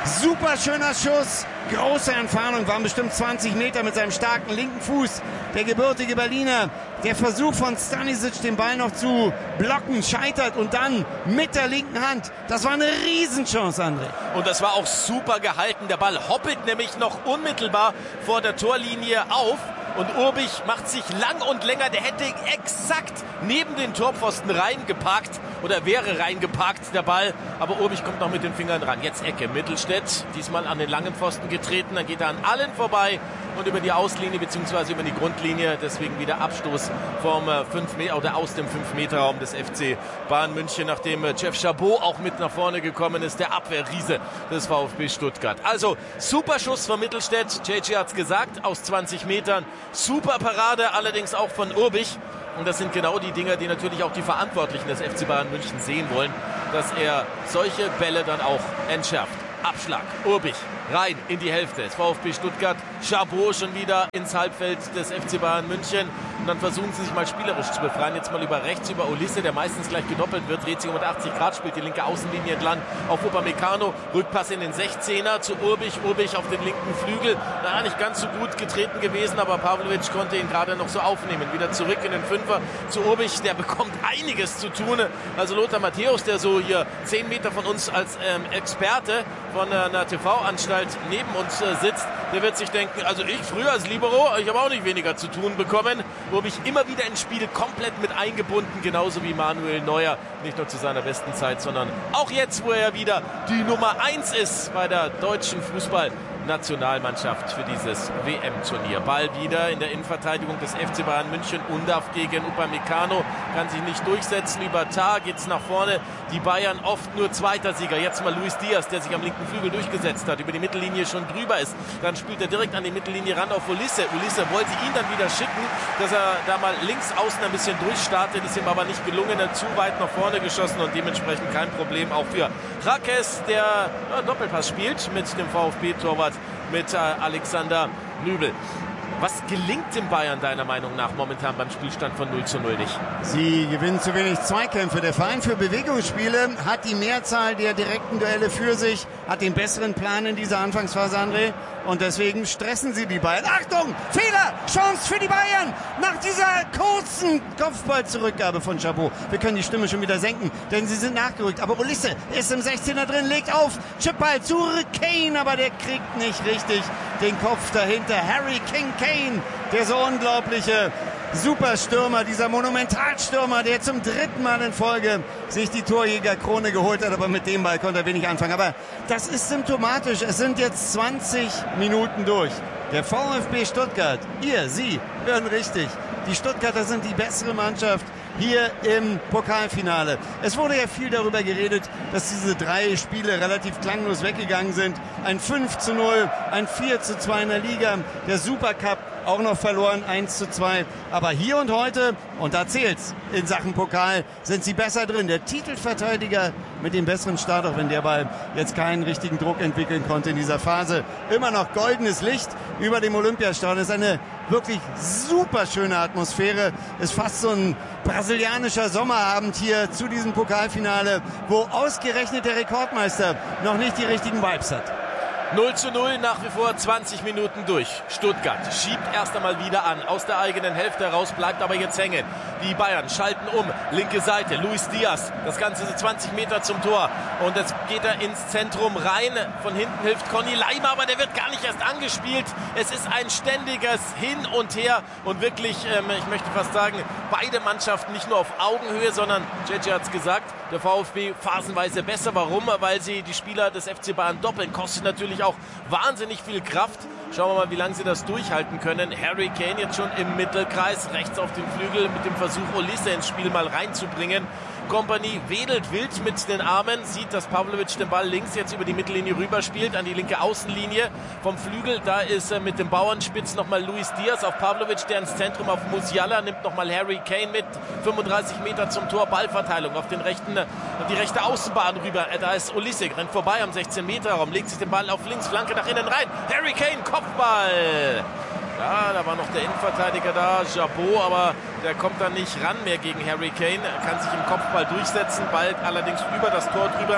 Super schöner Schuss. Große Entfernung, waren bestimmt zwanzig Meter mit seinem starken linken Fuß. Der gebürtige Berliner. Der Versuch von Stanisic, den Ball noch zu blocken, scheitert und dann mit der linken Hand. Das war eine Riesenchance, André. Und das war auch super gehalten. Der Ball hoppelt nämlich noch unmittelbar vor der Torlinie auf. Und Urbich macht sich lang und länger. Der hätte exakt neben den Torpfosten reingeparkt oder wäre reingeparkt, der Ball. Aber Urbich kommt noch mit den Fingern ran. Jetzt Ecke. Mittelstädt, diesmal an den langen Pfosten getreten. Dann geht er an allen vorbei und über die Auslinie bzw. über die Grundlinie. Deswegen wieder Abstoß vom fünf Meter oder aus dem fünf Meter Raum des F C Bayern München, nachdem Jeff Chabot auch mit nach vorne gekommen ist. Der Abwehrriese des VfB Stuttgart. Also super Schuss von Mittelstädt. J J hat's gesagt, aus zwanzig Metern. Super Parade, allerdings auch von Urbich. Und das sind genau die Dinger, die natürlich auch die Verantwortlichen des F C Bayern München sehen wollen, dass er solche Bälle dann auch entschärft. Abschlag, Urbich, rein in die Hälfte des VfB Stuttgart. Chabot schon wieder ins Halbfeld des F C Bayern München. Und dann versuchen sie sich mal spielerisch zu befreien. Jetzt mal über rechts, über Olise, der meistens gleich gedoppelt wird. Dreht sich um achtzig Grad, spielt die linke Außenlinie entlang auf Upamecano. Rückpass in den sechzehner zu Urbich. Urbich auf den linken Flügel. Na, nicht ganz so gut getreten gewesen, aber Pavlovic konnte ihn gerade noch so aufnehmen. Wieder zurück in den Fünfer zu Urbich. Der bekommt einiges zu tun. Also Lothar Matthäus, der so hier zehn Meter von uns als ähm, Experte von einer T V-Anstalt neben uns äh, sitzt, der wird sich denken, also ich früher als Libero, ich habe auch nicht weniger zu tun bekommen, wo mich immer wieder ins Spiel komplett mit eingebunden, genauso wie Manuel Neuer, nicht nur zu seiner besten Zeit, sondern auch jetzt, wo er wieder die Nummer eins ist bei der deutschen Fußballnationalmannschaft für dieses W M-Turnier. Ball wieder in der Innenverteidigung des F C Bayern München. Undav gegen Upamecano, kann sich nicht durchsetzen. Über Tar geht's nach vorne. Die Bayern oft nur zweiter Sieger. Jetzt mal Luis Diaz, der sich am linken Flügel durchgesetzt hat, über die Mittellinie schon drüber ist. Dann spielt er direkt an die Mittellinie ran auf Olise. Olise wollte ihn dann wieder schicken, dass er da mal links außen ein bisschen durchstartet, ist ihm aber nicht gelungen. Er zu weit nach vorne geschossen und dementsprechend kein Problem auch für Rakes, der ja, Doppelpass spielt mit dem VfB-Torwart, mit äh, Alexander Nübel. Was gelingt den Bayern deiner Meinung nach momentan beim Spielstand von null zu null nicht? Sie gewinnen zu wenig Zweikämpfe. Der Verein für Bewegungsspiele hat die Mehrzahl der direkten Duelle für sich, hat den besseren Plan in dieser Anfangsphase, André. Und deswegen stressen sie die Bayern. Achtung! Fehler! Chance für die Bayern! Nach dieser kurzen Kopfballzurückgabe von Chabot. Wir können die Stimme schon wieder senken, denn sie sind nachgerückt. Aber Olise ist im sechzehner drin, legt auf. Chipball zurück, Kane, aber der kriegt nicht richtig den Kopf dahinter. Harry King Kane, der so unglaubliche Superstürmer, dieser Monumentalstürmer, der zum dritten Mal in Folge sich die Torjägerkrone geholt hat, aber mit dem Ball konnte er wenig anfangen. Aber das ist symptomatisch. Es sind jetzt zwanzig Minuten durch. Der VfB Stuttgart, ihr, Sie, hören richtig. Die Stuttgarter sind die bessere Mannschaft hier im Pokalfinale. Es wurde ja viel darüber geredet, dass diese drei Spiele relativ klanglos weggegangen sind. Ein fünf zu null, ein vier zu zwei in der Liga, der Supercup auch noch verloren, eins zu zwei. Aber hier und heute, und da zählt's, in Sachen Pokal sind sie besser drin. Der Titelverteidiger mit dem besseren Start, auch wenn der Ball jetzt keinen richtigen Druck entwickeln konnte in dieser Phase. Immer noch goldenes Licht über dem Olympiastadion. Das ist eine wirklich super schöne Atmosphäre. Ist fast so ein brasilianischer Sommerabend hier zu diesem Pokalfinale, wo ausgerechnet der Rekordmeister noch nicht die richtigen Vibes hat. null zu null, nach wie vor zwanzig Minuten durch. Stuttgart schiebt erst einmal wieder an, aus der eigenen Hälfte heraus, bleibt aber jetzt hängen. Die Bayern schalten um, linke Seite, Luis Diaz, das Ganze so zwanzig Meter zum Tor. Und jetzt geht er ins Zentrum rein, von hinten hilft Conny Leimer, aber der wird gar nicht erst angespielt. Es ist ein ständiges Hin und Her und wirklich, ähm, ich möchte fast sagen, beide Mannschaften nicht nur auf Augenhöhe, sondern, J J hat es gesagt, der VfB phasenweise besser. Warum? Weil sie die Spieler des F C Bayern doppeln, kostet natürlich auch wahnsinnig viel Kraft. Schauen wir mal, wie lange sie das durchhalten können. Harry Kane jetzt schon im Mittelkreis, rechts auf den Flügel mit dem Versuch, Olise ins Spiel mal reinzubringen. Kompanie wedelt wild mit den Armen, sieht, dass Pavlovic den Ball links jetzt über die Mittellinie rüberspielt, an die linke Außenlinie vom Flügel. Da ist äh, mit dem Bauernspitz nochmal Luis Diaz auf Pavlovic, der ins Zentrum auf Musiala, nimmt nochmal Harry Kane mit, fünfunddreißig Meter zum Tor, Ballverteilung auf den rechten, auf die rechte Außenbahn rüber. Äh, da ist Olise, rennt vorbei am sechzehn Meter Raum, legt sich den Ball auf links, Flanke nach innen rein. Harry Kane, Kopfball! Ja, da war noch der Innenverteidiger da, Chabot, aber der kommt dann nicht ran mehr gegen Harry Kane. Er kann sich im Kopfball durchsetzen, bald allerdings über das Tor drüber.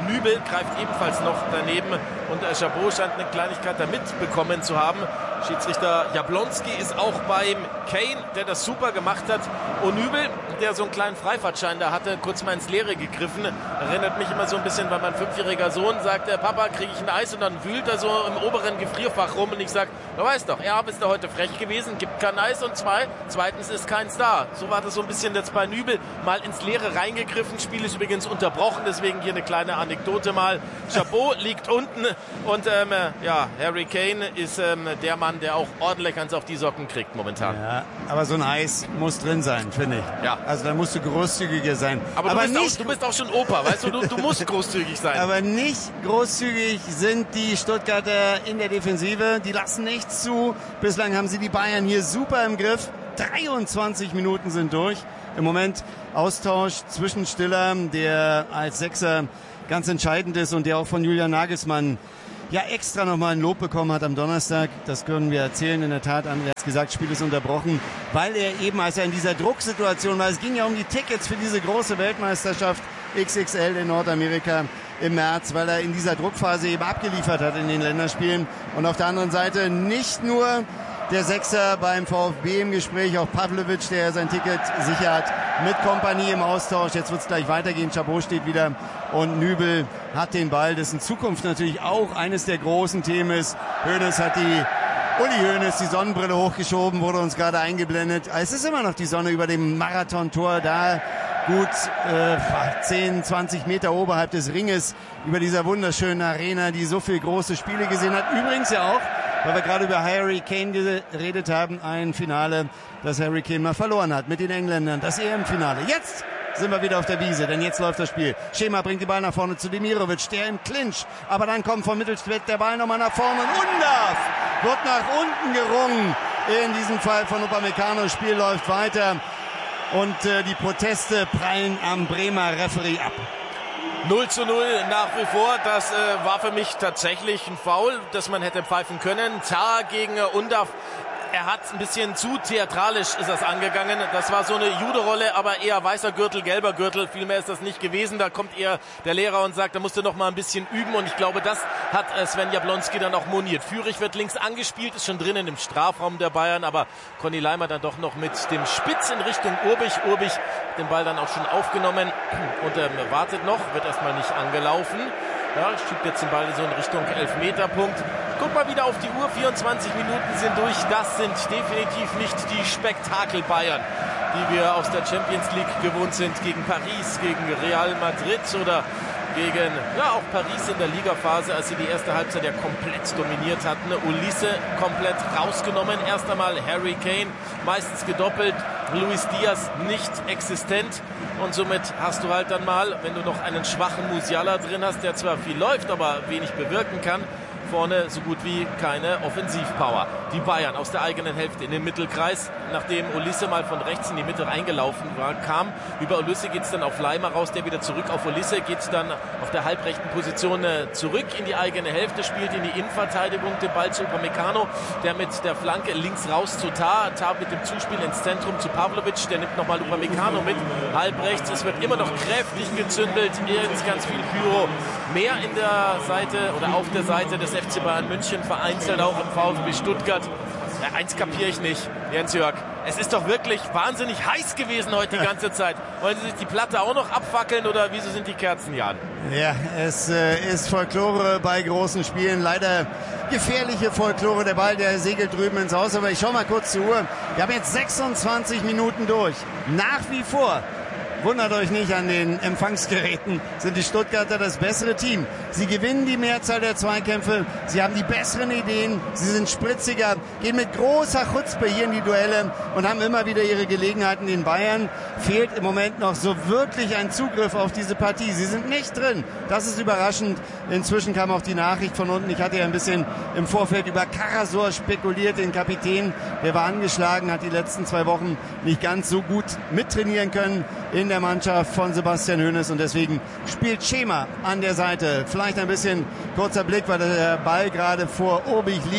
Nübel greift ebenfalls noch daneben und äh, Chabot scheint eine Kleinigkeit da mitbekommen zu haben. Schiedsrichter Jablonski ist auch beim Kane, der das super gemacht hat. Und Nübel, der so einen kleinen Freifahrtschein da hatte, kurz mal ins Leere gegriffen. Erinnert mich immer so ein bisschen, weil mein fünfjähriger Sohn sagt, der Papa, kriege ich ein Eis? Und dann wühlt er so im oberen Gefrierfach rum und ich sage, du weißt doch, ja, bist du heute frech gewesen, gibt kein Eis und zwei, zweitens ist keins da. So war das so ein bisschen jetzt bei Nübel, mal ins Leere reingegriffen. Spiel ist übrigens unterbrochen, deswegen hier eine kleine Anekdote mal. Chabot liegt unten und ähm, ja, Harry Kane ist ähm, der Mann, der auch ordentlich eins auf die Socken kriegt momentan. Ja, aber so ein Eis muss drin sein, finde ich. Ja. Also da musst du großzügiger sein. Aber, aber du, bist nicht, auch, du bist auch schon Opa, weißt du, du, du musst großzügig sein. Aber nicht großzügig sind die Stuttgarter in der Defensive. Die lassen nichts zu. Bislang haben sie die Bayern hier super im Griff. dreiundzwanzig Minuten sind durch. Im Moment Austausch zwischen Stiller, der als Sechser ganz entscheidend ist und der auch von Julian Nagelsmann ja extra nochmal ein Lob bekommen hat am Donnerstag. Das können wir erzählen. In der Tat, André hat gesagt, Spiel ist unterbrochen, weil er eben, als er in dieser Drucksituation war, es ging ja um die Tickets für diese große Weltmeisterschaft X X L in Nordamerika im März, weil er in dieser Druckphase eben abgeliefert hat in den Länderspielen. Und auf der anderen Seite nicht nur der Sechser beim VfB im Gespräch, auch Pavlovic, der sein Ticket sicher hat, mit Kompanie im Austausch. Jetzt wird es gleich weitergehen. Chabot steht wieder und Nübel hat den Ball. Das in Zukunft natürlich auch eines der großen Themen ist. Hoeneß hat die, Uli Hoeneß, die Sonnenbrille hochgeschoben, wurde uns gerade eingeblendet. Es ist immer noch die Sonne über dem Marathontor da. Gut äh, zehn, zwanzig Meter oberhalb des Ringes über dieser wunderschönen Arena, die so viele große Spiele gesehen hat. Übrigens ja auch, weil wir gerade über Harry Kane geredet haben, ein Finale, das Harry Kane mal verloren hat mit den Engländern, das E M-Finale. Jetzt sind wir wieder auf der Wiese, denn jetzt läuft das Spiel. Schema bringt die Ball nach vorne zu Demirovic, der im Clinch, aber dann kommt vom Mittelfeld der Ball nochmal nach vorne und Undav wird nach unten gerungen. In diesem Fall von Upamecano, Spiel läuft weiter und äh, die Proteste prallen am Bremer Referee ab. null zu null nach wie vor. Das äh, war für mich tatsächlich ein Foul, das man hätte pfeifen können. Tah gegen äh, Undav. Er hat ein bisschen zu theatralisch ist das angegangen. Das war so eine Judo-Rolle, aber eher weißer Gürtel, gelber Gürtel. Viel mehr ist das nicht gewesen. Da kommt eher der Lehrer und sagt, da musst du noch mal ein bisschen üben. Und ich glaube, das hat Sven Jablonski dann auch moniert. Führig wird links angespielt, ist schon drinnen im Strafraum der Bayern. Aber Conny Leimer dann doch noch mit dem Spitz in Richtung Urbich. Urbich den Ball dann auch schon aufgenommen und ähm, wartet noch, wird erstmal nicht angelaufen. Ja, schiebt jetzt den Ball so in Richtung Elfmeterpunkt. Guck mal wieder auf die Uhr, vierundzwanzig Minuten sind durch. Das sind definitiv nicht die Spektakel Bayern, die wir aus der Champions League gewohnt sind, gegen Paris, gegen Real Madrid oder gegen, ja, auch Paris in der Ligaphase, als sie die erste Halbzeit ja komplett dominiert hatten. Ulisse komplett rausgenommen. Erst einmal Harry Kane, meistens gedoppelt. Luis Diaz nicht existent. Und somit hast du halt dann mal, wenn du noch einen schwachen Musiala drin hast, der zwar viel läuft, aber wenig bewirken kann, vorne so gut wie keine Offensivpower. Die Bayern aus der eigenen Hälfte in den Mittelkreis, nachdem Ulisse mal von rechts in die Mitte reingelaufen war, kam. Über Ulisse geht es dann auf Leimer raus, der wieder zurück auf Ulisse, geht es dann auf der halbrechten Position zurück in die eigene Hälfte, spielt in die Innenverteidigung den Ball zu Upamecano, der mit der Flanke links raus zu Tah, Tah mit dem Zuspiel ins Zentrum zu Pavlovic, der nimmt nochmal Upamecano mit, halb rechts, es wird immer noch kräftig gezündelt, ganz, ganz viel Pyro, mehr in der Seite oder auf der Seite des F C Bayern München, vereinzelt auch im VfB Stuttgart. Ja, eins kapiere ich nicht, Jens-Jörg. Es ist doch wirklich wahnsinnig heiß gewesen heute die ganze Zeit. Wollen Sie sich die Platte auch noch abfackeln oder wieso sind die Kerzen, Jan? Ja, es äh, ist Folklore bei großen Spielen. Leider gefährliche Folklore. Der Ball, der segelt drüben ins Haus. Aber ich schau mal kurz zur Uhr. Wir haben jetzt sechsundzwanzig Minuten durch. Nach wie vor. Wundert euch nicht, an den Empfangsgeräten sind die Stuttgarter das bessere Team. Sie gewinnen die Mehrzahl der Zweikämpfe, sie haben die besseren Ideen, sie sind spritziger, gehen mit großer Chutzpe hier in die Duelle und haben immer wieder ihre Gelegenheiten. Den Bayern fehlt im Moment noch so wirklich ein Zugriff auf diese Partie. Sie sind nicht drin, das ist überraschend. Inzwischen kam auch die Nachricht von unten, ich hatte ja ein bisschen im Vorfeld über Karasor spekuliert, den Kapitän, der war angeschlagen, hat die letzten zwei Wochen nicht ganz so gut mittrainieren können in der Mannschaft von Sebastian Hoeneß und deswegen spielt Schema an der Seite. Vielleicht ein bisschen kurzer Blick, weil der Ball gerade vor Urbich liegt.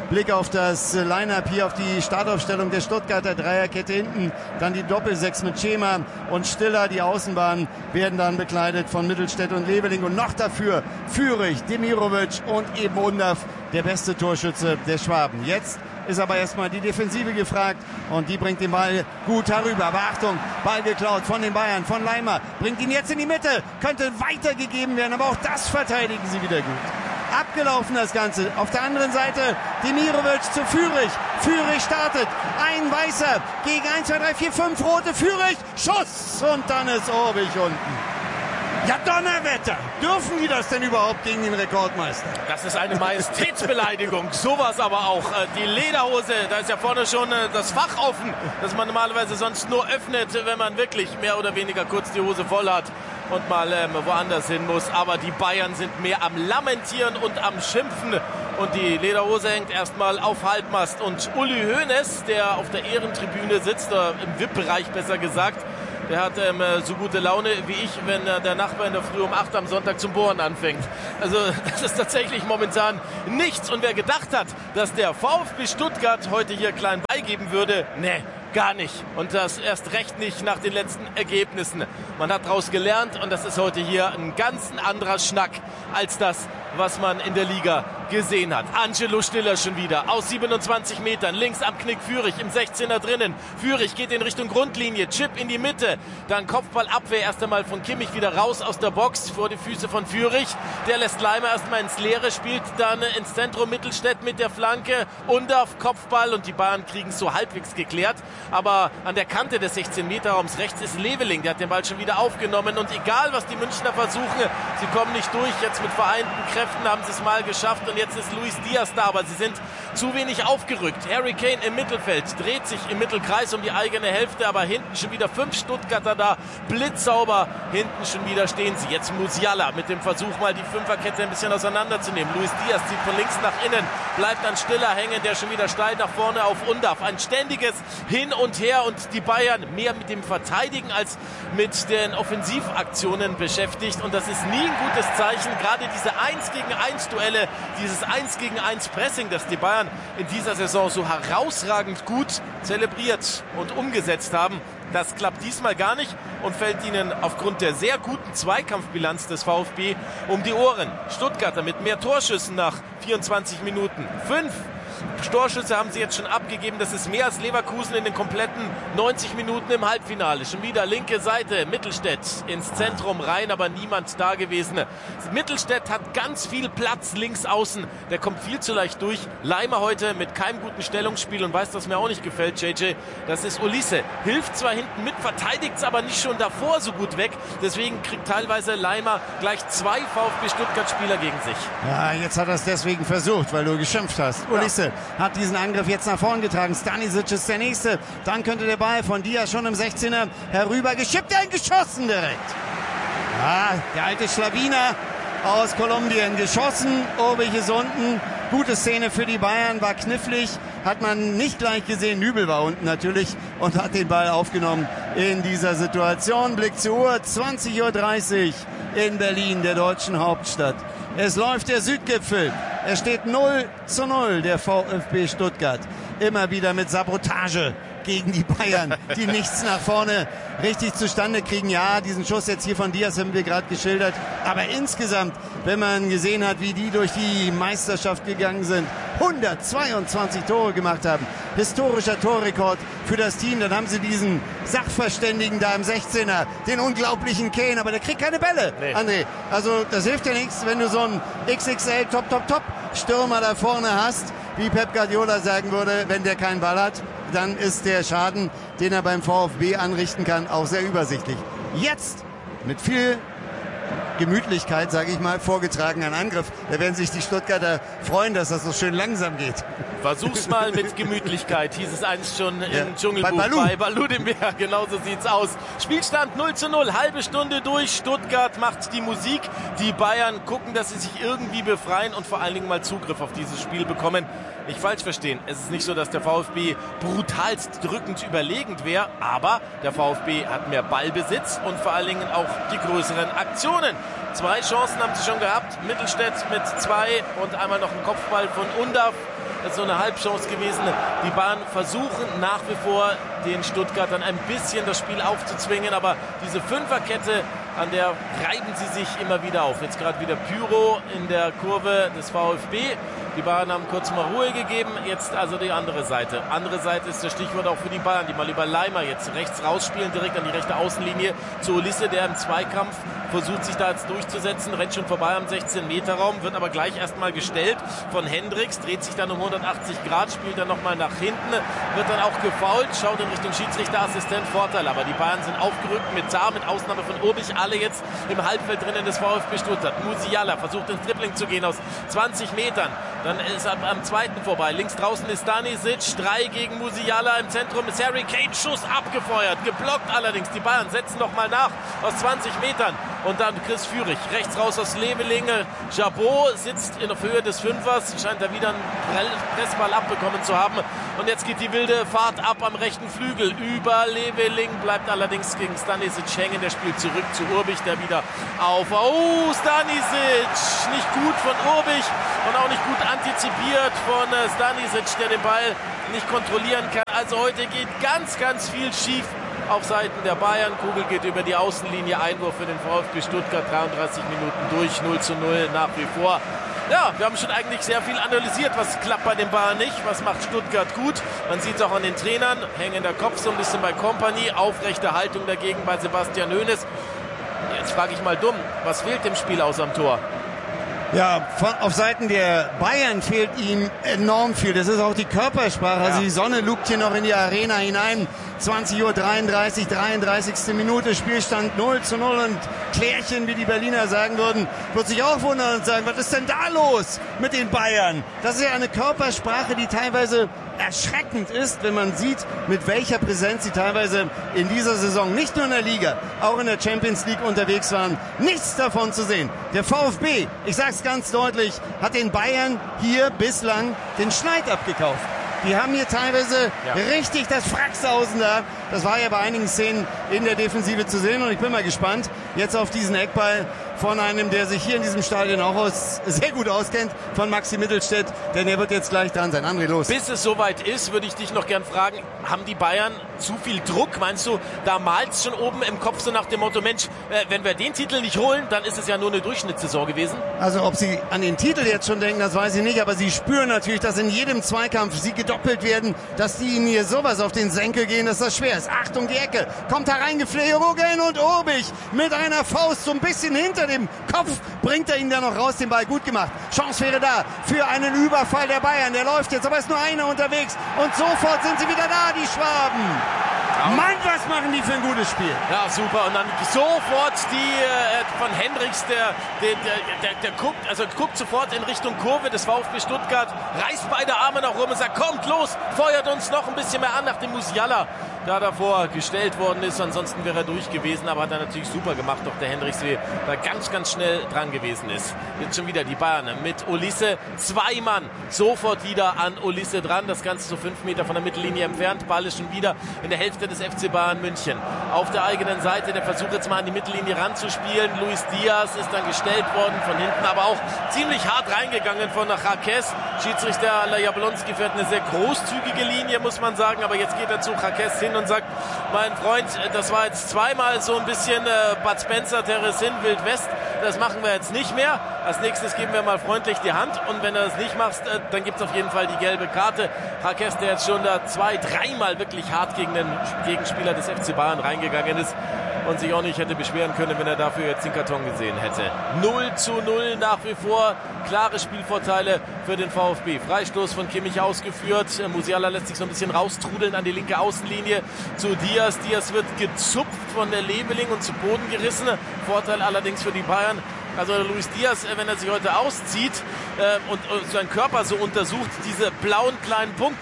Blick auf das Line-Up hier, auf die Startaufstellung der Stuttgarter Dreierkette hinten. Dann die Doppelsechs mit Schema und Stiller. Die Außenbahnen werden dann bekleidet von Mittelstädt und Leveling. Und noch dafür Führig, Demirovic und eben Undav, der beste Torschütze der Schwaben. Jetzt ist aber erstmal die Defensive gefragt und die bringt den Ball gut herüber. Aber Achtung, Ball geklaut von den Bayern, von Leimer, bringt ihn jetzt in die Mitte, könnte weitergegeben werden, aber auch das verteidigen sie wieder gut. Abgelaufen das Ganze. Auf der anderen Seite Demirovic zu Führig. Führig startet. Ein Weißer gegen eins, zwei, drei, vier, fünf rote. Führig, Schuss und dann ist Orbich unten. Ja, Donnerwetter! Dürfen die das denn überhaupt gegen den Rekordmeister? Das ist eine Majestätsbeleidigung. Sowas aber auch. Die Lederhose, da ist ja vorne schon das Fach offen, das man normalerweise sonst nur öffnet, wenn man wirklich mehr oder weniger kurz die Hose voll hat und mal ähm, woanders hin muss. Aber die Bayern sind mehr am Lamentieren und am Schimpfen. Und die Lederhose hängt erstmal auf Halbmast. Und Uli Hoeneß, der auf der Ehrentribüne sitzt, oder im V I P-Bereich besser gesagt, der hat ähm, so gute Laune wie ich, wenn äh, der Nachbar in der Früh um acht am Sonntag zum Bohren anfängt. Also das ist tatsächlich momentan nichts. Und wer gedacht hat, dass der VfB Stuttgart heute hier klein beigeben würde, ne, gar nicht. Und das erst recht nicht nach den letzten Ergebnissen. Man hat daraus gelernt und das ist heute hier ein ganz anderer Schnack als das, was man in der Liga gesehen hat. Angelo Stiller schon wieder aus siebenundzwanzig Metern, links am Knick Führig im sechzehner drinnen. Führig geht in Richtung Grundlinie, Chip in die Mitte, dann Kopfballabwehr erst einmal von Kimmich wieder raus aus der Box vor die Füße von Führig. Der lässt Leimer erstmal ins Leere, spielt dann ins Zentrum Mittelstädt mit der Flanke. Undav, Kopfball und die Bayern kriegen es so halbwegs geklärt. Aber an der Kante des sechzehn Meter Raums rechts ist Leveling, der hat den Ball schon wieder aufgenommen. Und egal, was die Münchner versuchen, sie kommen nicht durch. Jetzt mit vereinten Kräften haben sie es mal geschafft und jetzt ist Luis Diaz da, aber sie sind zu wenig aufgerückt. Harry Kane im Mittelfeld, dreht sich im Mittelkreis um die eigene Hälfte, aber hinten schon wieder fünf Stuttgarter da, blitzsauber, hinten schon wieder stehen sie. Jetzt Musiala mit dem Versuch, mal die Fünferkette ein bisschen auseinanderzunehmen. Luis Diaz zieht von links nach innen, bleibt an Stiller hängen, der schon wieder steil nach vorne auf Undav. Ein ständiges Hin und Her und die Bayern mehr mit dem Verteidigen als mit den Offensivaktionen beschäftigt und das ist nie ein gutes Zeichen. Gerade diese eins gegen eins Duelle, dieses eins gegen eins Pressing, das die Bayern in dieser Saison so herausragend gut zelebriert und umgesetzt haben, das klappt diesmal gar nicht und fällt ihnen aufgrund der sehr guten Zweikampfbilanz des VfB um die Ohren. Stuttgarter mit mehr Torschüssen nach vierundzwanzig Minuten. Fünf Torschüsse haben sie jetzt schon abgegeben. Das ist mehr als Leverkusen in den kompletten neunzig Minuten im Halbfinale. Schon wieder linke Seite, Mittelstädt ins Zentrum rein, aber niemand da gewesen. Mittelstädt hat ganz viel Platz links außen. Der kommt viel zu leicht durch. Leimer heute mit keinem guten Stellungsspiel und weiß, was mir auch nicht gefällt, J J. Das ist Ulisse. Hilft zwar hinten mit, verteidigt es aber nicht schon davor so gut weg. Deswegen kriegt teilweise Leimer gleich zwei VfB Stuttgart-Spieler gegen sich. Ja, jetzt hat er es deswegen versucht, weil du geschimpft hast. Ulisse hat diesen Angriff jetzt nach vorn getragen. Stanisic ist der Nächste. Dann könnte der Ball von Diaz schon im sechzehner herüber geschippt, eingeschossen direkt. Ja, der alte Schlawiner aus Kolumbien geschossen. Orbich ist unten. Gute Szene für die Bayern, war knifflig. Hat man nicht gleich gesehen. Nübel war unten natürlich und hat den Ball aufgenommen in dieser Situation. Blick zur Uhr, zwanzig Uhr dreißig in Berlin, der deutschen Hauptstadt. Es läuft der Südgipfel. Es steht null zu null, der VfB Stuttgart. Immer wieder mit Sabotage gegen die Bayern, die nichts nach vorne richtig zustande kriegen. Ja, diesen Schuss jetzt hier von Diaz haben wir gerade geschildert. Aber insgesamt, wenn man gesehen hat, wie die durch die Meisterschaft gegangen sind, hundertzweiundzwanzig Tore gemacht haben. Historischer Torrekord für das Team. Dann haben sie diesen Sachverständigen da im sechzehner, den unglaublichen Kane, aber der kriegt keine Bälle, nee. André. Also das hilft dir nichts, wenn du so einen X X L Top, Top, Top Stürmer da vorne hast, wie Pep Guardiola sagen würde, wenn der keinen Ball hat, dann ist der Schaden, den er beim VfB anrichten kann, auch sehr übersichtlich. Jetzt mit viel Gemütlichkeit, sage ich mal, vorgetragen an Angriff. Da werden sich die Stuttgarter freuen, dass das so schön langsam geht. Versuch's mal mit Gemütlichkeit, hieß es einst schon ja. im Dschungelbuch. Bei Balu. Bei Balu dem Bär, genau so sieht's aus. Spielstand null zu null, halbe Stunde durch. Stuttgart macht die Musik. Die Bayern gucken, dass sie sich irgendwie befreien und vor allen Dingen mal Zugriff auf dieses Spiel bekommen. Nicht falsch verstehen, es ist nicht so, dass der VfB brutalst drückend überlegend wäre, aber der VfB hat mehr Ballbesitz und vor allen Dingen auch die größeren Aktionen. Zwei Chancen haben sie schon gehabt, Mittelstädt mit zwei und einmal noch ein Kopfball von Undav. so eine Halbchance gewesen. Die Bayern versuchen nach wie vor, den Stuttgartern ein bisschen das Spiel aufzuzwingen, aber diese Fünferkette, an der reiben sie sich immer wieder auf. Jetzt gerade wieder Pyro in der Kurve des VfB. Die Bayern haben kurz mal Ruhe gegeben. Jetzt also die andere Seite. Andere Seite ist das Stichwort auch für die Bayern, die mal über Leimer jetzt rechts rausspielen, direkt an die rechte Außenlinie zu Olisse, der im Zweikampf versucht, sich da jetzt durchzusetzen, rennt schon vorbei am sechzehn Meter Raum, wird aber gleich erstmal gestellt von Hendricks, dreht sich dann um hundertachtzig Grad, spielt dann nochmal nach hinten, wird dann auch gefoult, schaut in Richtung Schiedsrichterassistent, Vorteil, aber die Bayern sind aufgerückt mit Zar, mit Ausnahme von Urbich, alle jetzt im Halbfeld drinnen des VfB Stuttgart. Musiala versucht ins Dribbling zu gehen aus zwanzig Metern, dann ist er am zweiten vorbei, links draußen ist Stanisic, drei gegen Musiala, im Zentrum ist Harry Kane, Schuss abgefeuert, geblockt allerdings, die Bayern setzen nochmal nach aus zwanzig Metern. Und dann Chris Führig, rechts raus aus Levelinge. Jabot sitzt in der Höhe des Fünfers, scheint da wieder einen Pressball abbekommen zu haben. Und jetzt geht die wilde Fahrt ab am rechten Flügel. Über Leveling bleibt allerdings gegen Stanisic hängen. Der spielt zurück zu Urbich, der wieder auf. Oh, Stanisic! Nicht gut von Urbich und auch nicht gut antizipiert von Stanisic, der den Ball nicht kontrollieren kann. Also heute geht ganz, ganz viel schief. Auf Seiten der Bayern, Kugel geht über die Außenlinie, Einwurf für den VfB Stuttgart, dreiunddreißig Minuten durch, null zu null nach wie vor. Ja, wir haben schon eigentlich sehr viel analysiert, was klappt bei den Bayern nicht, was macht Stuttgart gut. Man sieht es auch an den Trainern, hängender Kopf so ein bisschen bei Kompany, aufrechte Haltung dagegen bei Sebastian Hoeneß. Jetzt frage ich mal dumm, was fehlt dem Spiel aus am Tor? Ja, von, auf Seiten der Bayern fehlt ihm enorm viel. Das ist auch die Körpersprache. Ja. Also die Sonne lugt hier noch in die Arena hinein. zwanzig Uhr dreiunddreißig, dreiunddreißigste Minute, Spielstand null zu null. Und Klärchen, wie die Berliner sagen würden, wird sich auch wundern und sagen, was ist denn da los mit den Bayern? Das ist ja eine Körpersprache, die teilweise erschreckend ist, wenn man sieht, mit welcher Präsenz sie teilweise in dieser Saison, nicht nur in der Liga, auch in der Champions League unterwegs waren. Nichts davon zu sehen. Der VfB, ich sage es ganz deutlich, hat den Bayern hier bislang den Schneid abgekauft. Die haben hier teilweise ja. richtig das Fraxhausen da. Das war ja bei einigen Szenen in der Defensive zu sehen. Und ich bin mal gespannt jetzt auf diesen Eckball von einem, der sich hier in diesem Stadion auch aus, sehr gut auskennt, von Maxi Mittelstädt. Denn er wird jetzt gleich dran sein. André, los. Bis es soweit ist, würde ich dich noch gern fragen, haben die Bayern zu viel Druck? Meinst du, da malt's schon oben im Kopf so nach dem Motto, Mensch, äh, wenn wir den Titel nicht holen, dann ist es ja nur eine Durchschnittssaison gewesen? Also ob sie an den Titel jetzt schon denken, das weiß ich nicht. Aber sie spüren natürlich, dass in jedem Zweikampf sie gedoppelt werden, dass die ihnen hier sowas auf den Senkel gehen, dass das schwer ist. Achtung, die Ecke. Kommt hereingeflogen und Urbich mit einer Faust so ein bisschen hinter dem Kopf bringt er ihn da noch raus, den Ball gut gemacht. Chance wäre da für einen Überfall der Bayern. Der läuft jetzt, aber ist nur einer unterwegs. Und sofort sind sie wieder da, die Schwaben. Ja. Mann, was machen die für ein gutes Spiel. Ja, super. Und dann sofort die äh, von Hendricks, der, der, der, der, der guckt, also guckt sofort in Richtung Kurve des VfB Stuttgart, reißt beide Arme nach rum und sagt, kommt los, feuert uns noch ein bisschen mehr an, nachdem Musiala da davor gestellt worden ist. Ansonsten wäre er durch gewesen, aber hat er natürlich super gemacht, doch der Hendricks da ganz, ganz schnell dran gewesen ist. Jetzt schon wieder die Bayern mit Olisse. Zwei Mann sofort wieder an Olisse dran. Das Ganze so fünf Meter von der Mittellinie entfernt. Ball ist schon wieder in der Hälfte des F C Bayern München. Auf der eigenen Seite der Versuch jetzt mal an die Mittellinie ranzuspielen. Luis Diaz ist dann gestellt worden von hinten, aber auch ziemlich hart reingegangen von Jaques. Schiedsrichter Jablonski fährt eine sehr großzügige Linie, muss man sagen, aber jetzt geht er zu Jaques hin und sagt, mein Freund, das war jetzt zweimal so ein bisschen äh, Bud Spencer, Teresin, Wild West, das machen wir jetzt nicht mehr. Als nächstes geben wir mal freundlich die Hand und wenn du das nicht machst, äh, dann gibt es auf jeden Fall die gelbe Karte. Jaques, der jetzt schon da zwei, dreimal wirklich hart gegen den Gegenspieler des F C Bayern reingegangen ist und sich auch nicht hätte beschweren können, wenn er dafür jetzt den Karton gesehen hätte. null zu null nach wie vor, klare Spielvorteile für den VfB. Freistoß von Kimmich ausgeführt. Musiala lässt sich so ein bisschen raustrudeln an die linke Außenlinie zu Diaz. Diaz wird gezupft von der Leveling und zu Boden gerissen. Vorteil allerdings für die Bayern. Also Luis Diaz, wenn er sich heute auszieht äh, und, und seinen Körper so untersucht, diese blauen kleinen Punkte,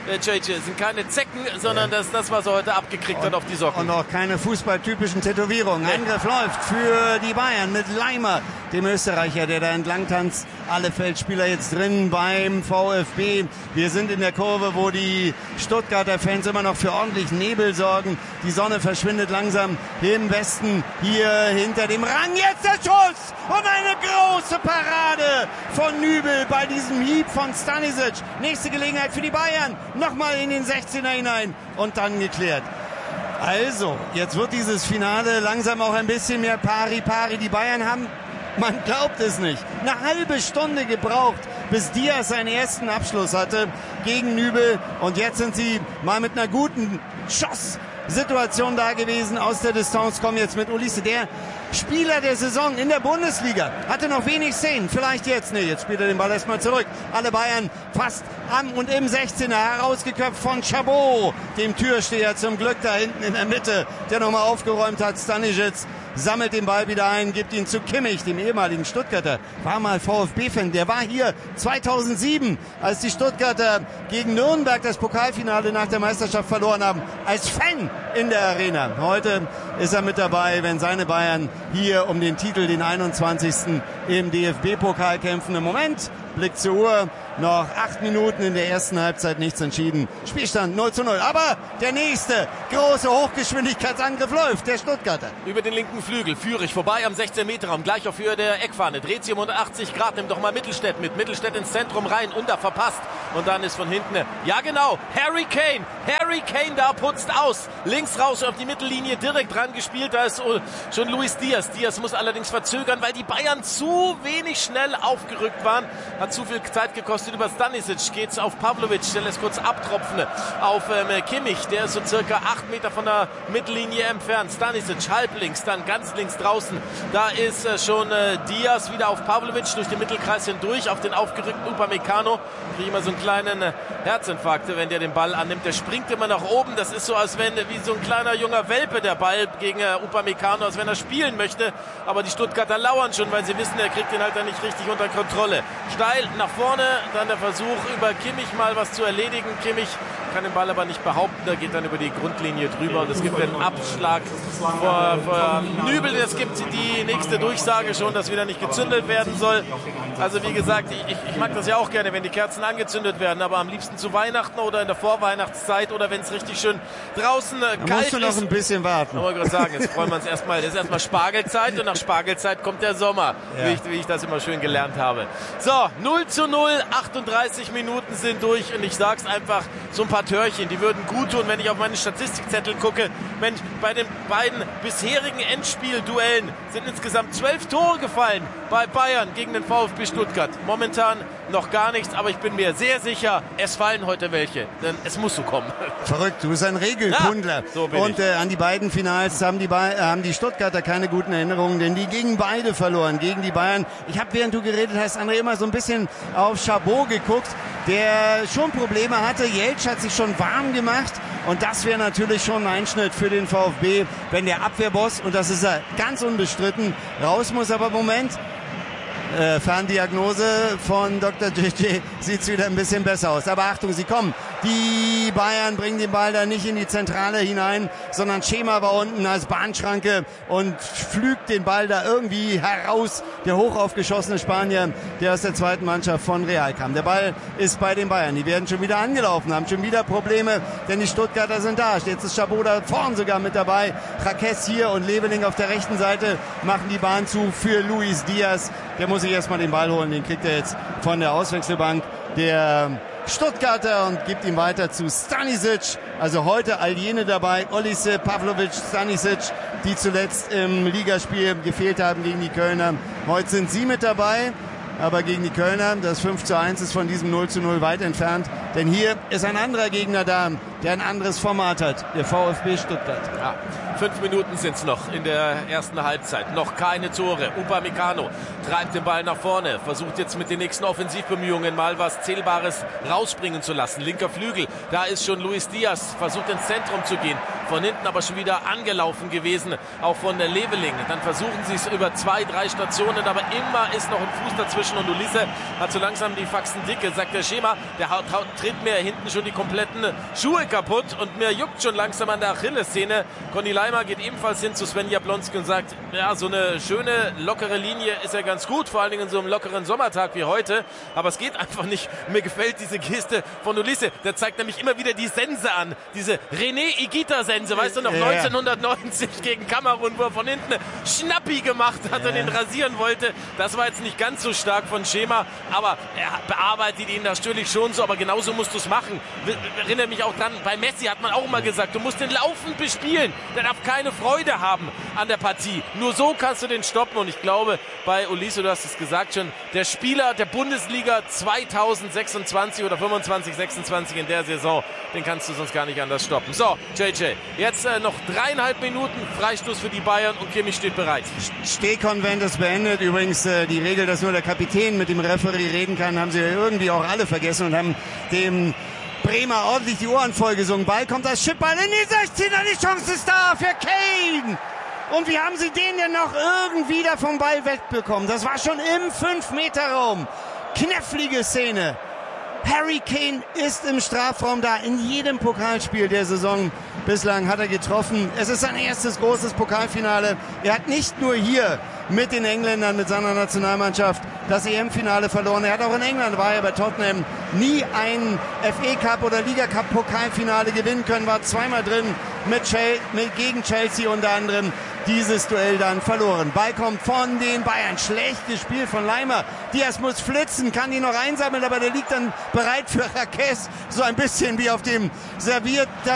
äh, J J. Es sind keine Zecken, sondern ja. das ist das, was er heute abgekriegt und, hat auf die Socken. Und auch keine fußballtypischen Tätowierungen. Nee. Angriff läuft für die Bayern mit Leimer, dem Österreicher, der da entlang tanzt. Alle Feldspieler jetzt drin beim VfB. Wir sind in der Kurve, wo die Stuttgarter Fans immer noch für ordentlich Nebel sorgen. Die Sonne verschwindet langsam hier im Westen, hier hinter dem Rang. Jetzt der Schuss und eine große Parade von Nübel bei diesem Hieb von Stanisic. Nächste Gelegenheit für die Bayern. Nochmal in den sechzehner hinein und dann geklärt. Also, jetzt wird dieses Finale langsam auch ein bisschen mehr Pari-Pari. Die Bayern haben, man glaubt es nicht, eine halbe Stunde gebraucht, bis Diaz seinen ersten Abschluss hatte gegen Nübel. Und jetzt sind sie mal mit einer guten Schosssituation da gewesen. Aus der Distanz kommen jetzt mit Ulisse, der Spieler der Saison in der Bundesliga. Hatte noch wenig Szenen, vielleicht jetzt. Nee, jetzt spielt er den Ball erstmal zurück. Alle Bayern fast am und im sechzehner, herausgeköpft von Chabot, dem Türsteher zum Glück da hinten in der Mitte, der nochmal aufgeräumt hat. Stanisic sammelt den Ball wieder ein, gibt ihn zu Kimmich, dem ehemaligen Stuttgarter. War mal VfB-Fan, der war hier zweitausendsieben, als die Stuttgarter gegen Nürnberg das Pokalfinale nach der Meisterschaft verloren haben, als Fan in der Arena. Heute ist er mit dabei, wenn seine Bayern hier um den Titel, den einundzwanzigsten im D F B-Pokal kämpfen. Im Moment, Blick zur Uhr, noch acht Minuten in der ersten Halbzeit, nichts entschieden. Spielstand null zu null. Aber der nächste große Hochgeschwindigkeitsangriff läuft, der Stuttgarter. Über den linken Flügel, Führig vorbei am sechzehn Meter Raum, gleich auf Höhe der Eckfahne. Dreht sie um hundertachtzig Grad, nimmt doch mal Mittelstädt mit. Mittelstädt ins Zentrum rein, Unter verpasst. Und dann ist von hinten, ja genau, Harry Kane. Harry Kane da putzt aus. Links raus auf die Mittellinie, direkt dran gespielt. Da ist schon Luis Diaz. Diaz muss allerdings verzögern, weil die Bayern zu wenig schnell aufgerückt waren. Hat zu viel Zeit gekostet. Über Stanisic geht's auf Pavlovic, der lässt kurz abtropfen auf ähm, Kimmich, der ist so circa acht Meter von der Mittellinie entfernt. Stanisic halb links, dann ganz links draußen. Da ist äh, schon äh, Diaz wieder auf Pavlovic durch den Mittelkreis hindurch, auf den aufgerückten Upamecano. Kriege immer so einen kleinen äh, Herzinfarkt, wenn der den Ball annimmt. Der springt immer nach oben. Das ist so, als wenn wie so ein kleiner junger Welpe der Ball gegen äh, Upamecano, als wenn er spielen möchte. Aber die Stuttgarter lauern schon, weil sie wissen, er kriegt den halt dann nicht richtig unter Kontrolle. Steil nach vorne, dann der Versuch über Kimmich mal was zu erledigen. Kimmich kann den Ball aber nicht behaupten, da geht dann über die Grundlinie drüber und es gibt einen Abschlag vor, vor Nübel. Es gibt die nächste Durchsage schon, dass wieder nicht gezündet werden soll. Also wie gesagt, ich, ich mag das ja auch gerne, wenn die Kerzen angezündet werden, aber am liebsten zu Weihnachten oder in der Vorweihnachtszeit oder wenn es richtig schön draußen äh, kalt ist. Da musst du noch ein bisschen warten. Ich wollte gerade sagen, jetzt freuen wir uns erstmal. Es ist erstmal Spargelzeit und nach Spargelzeit kommt der Sommer, ja. wie, ich, wie ich das immer schön gelernt habe. So, null zu null, achtunddreißig Minuten sind durch und ich sag's einfach, so ein paar Törchen, die würden gut tun, wenn ich auf meine Statistikzettel gucke. Mensch, bei den beiden bisherigen Endspielduellen sind insgesamt zwölf Tore gefallen bei Bayern gegen den VfB Stuttgart. Momentan noch gar nichts, aber ich bin mir sehr sicher, es fallen heute welche, denn es muss so kommen. Verrückt, du bist ein Regelkundler. Ja, so bin und äh, an die beiden Finals haben die, ba- äh, haben die Stuttgarter keine guten Erinnerungen, denn die gegen beide verloren, gegen die Bayern. Ich habe, während du geredet hast, André, immer so ein bisschen auf Chabot geguckt, der schon Probleme hatte. Jeltsch hat sich schon warm gemacht und das wäre natürlich schon ein Einschnitt für den VfB, wenn der Abwehrboss, und das ist er ganz unbestritten, raus muss. Aber Moment, äh, Ferndiagnose von Doktor J J, sieht's wieder ein bisschen besser aus. Aber Achtung, sie kommen. Die Bayern bringen den Ball da nicht in die Zentrale hinein, sondern Schema war unten als Bahnschranke und pflügt den Ball da irgendwie heraus. Der hochaufgeschossene Spanier, der aus der zweiten Mannschaft von Real kam. Der Ball ist bei den Bayern. Die werden schon wieder angelaufen, haben schon wieder Probleme, denn die Stuttgarter sind da. Jetzt ist Chabot da vorn sogar mit dabei. Jaquez hier und Leveling auf der rechten Seite machen die Bahn zu für Luis Diaz. Der muss sich erstmal den Ball holen. Den kriegt er jetzt von der Auswechselbank. Der Stuttgarter und gibt ihn weiter zu Stanisic. Also heute all jene dabei, Ulisse, Pavlovic, Stanisic, die zuletzt im Ligaspiel gefehlt haben gegen die Kölner. Heute sind sie mit dabei, aber gegen die Kölner, das fünf zu eins ist von diesem null zu null weit entfernt. Denn hier ist ein anderer Gegner da, der ein anderes Format hat, der VfB Stuttgart. Ja, fünf Minuten sind es noch in der ersten Halbzeit. Noch keine Tore. Upamecano treibt den Ball nach vorne, versucht jetzt mit den nächsten Offensivbemühungen mal was Zählbares rausspringen zu lassen. Linker Flügel, da ist schon Luis Diaz, versucht ins Zentrum zu gehen. Von hinten aber schon wieder angelaufen gewesen, auch von der Leveling. Dann versuchen sie es über zwei, drei Stationen, aber immer ist noch ein Fuß dazwischen und Ulisse hat so langsam die Faxen dicke, sagt der Schema. Der treten mir hinten schon die kompletten Schuhe kaputt und mir juckt schon langsam an der Achillessehne. Conny Laimer geht ebenfalls hin zu Sven Jablonski und sagt, ja, so eine schöne, lockere Linie ist ja ganz gut, vor allen Dingen in so einem lockeren Sommertag wie heute, aber es geht einfach nicht. Mir gefällt diese Geste von Ulisse, der zeigt nämlich immer wieder die Sense an, diese René Higuita-Sense, weißt du noch, ja. neunzehnhundertneunzig gegen Kamerun, wo er von hinten Schnappi gemacht hat ja. und ihn rasieren wollte. Das war jetzt nicht ganz so stark von Schema, aber er bearbeitet ihn natürlich schon so, aber genauso musst du es machen. Ich erinnere mich auch dran, bei Messi hat man auch immer gesagt, du musst den laufend bespielen, der darf keine Freude haben an der Partie. Nur so kannst du den stoppen und ich glaube, bei Ulisse, du hast es gesagt schon, der Spieler der Bundesliga zweitausendsechsundzwanzig oder fünfundzwanzig, sechsundzwanzig in der Saison, den kannst du sonst gar nicht anders stoppen. So, J J, jetzt äh, noch dreieinhalb Minuten, Freistoß für die Bayern und Kimmich steht bereit. Stehkonvent ist beendet. Übrigens äh, die Regel, dass nur der Kapitän mit dem Referee reden kann, haben sie irgendwie auch alle vergessen und haben dem Bremer ordentlich die Ohren vollgesungen. Ball kommt als Chipball in die sechzehner, die Chance ist da für Kane. Und wie haben sie den denn noch irgendwie da vom Ball wegbekommen? Das war schon im fünf Meter Raum. Knifflige Szene. Harry Kane ist im Strafraum da. In jedem Pokalspiel der Saison bislang hat er getroffen. Es ist sein erstes großes Pokalfinale. Er hat nicht nur hier mit den Engländern, mit seiner Nationalmannschaft das E M-Finale verloren. Er hat auch in England, war er bei Tottenham, nie ein F A Cup oder Liga Cup Pokalfinale gewinnen können, war zweimal drin mit Chelsea, mit, gegen Chelsea unter anderem. Dieses Duell dann verloren. Ball kommt von den Bayern. Schlecht gespielt von Laimer. Diaz muss flitzen, kann ihn noch einsammeln, aber der liegt dann bereit für Raquez. So ein bisschen wie auf dem Serviert.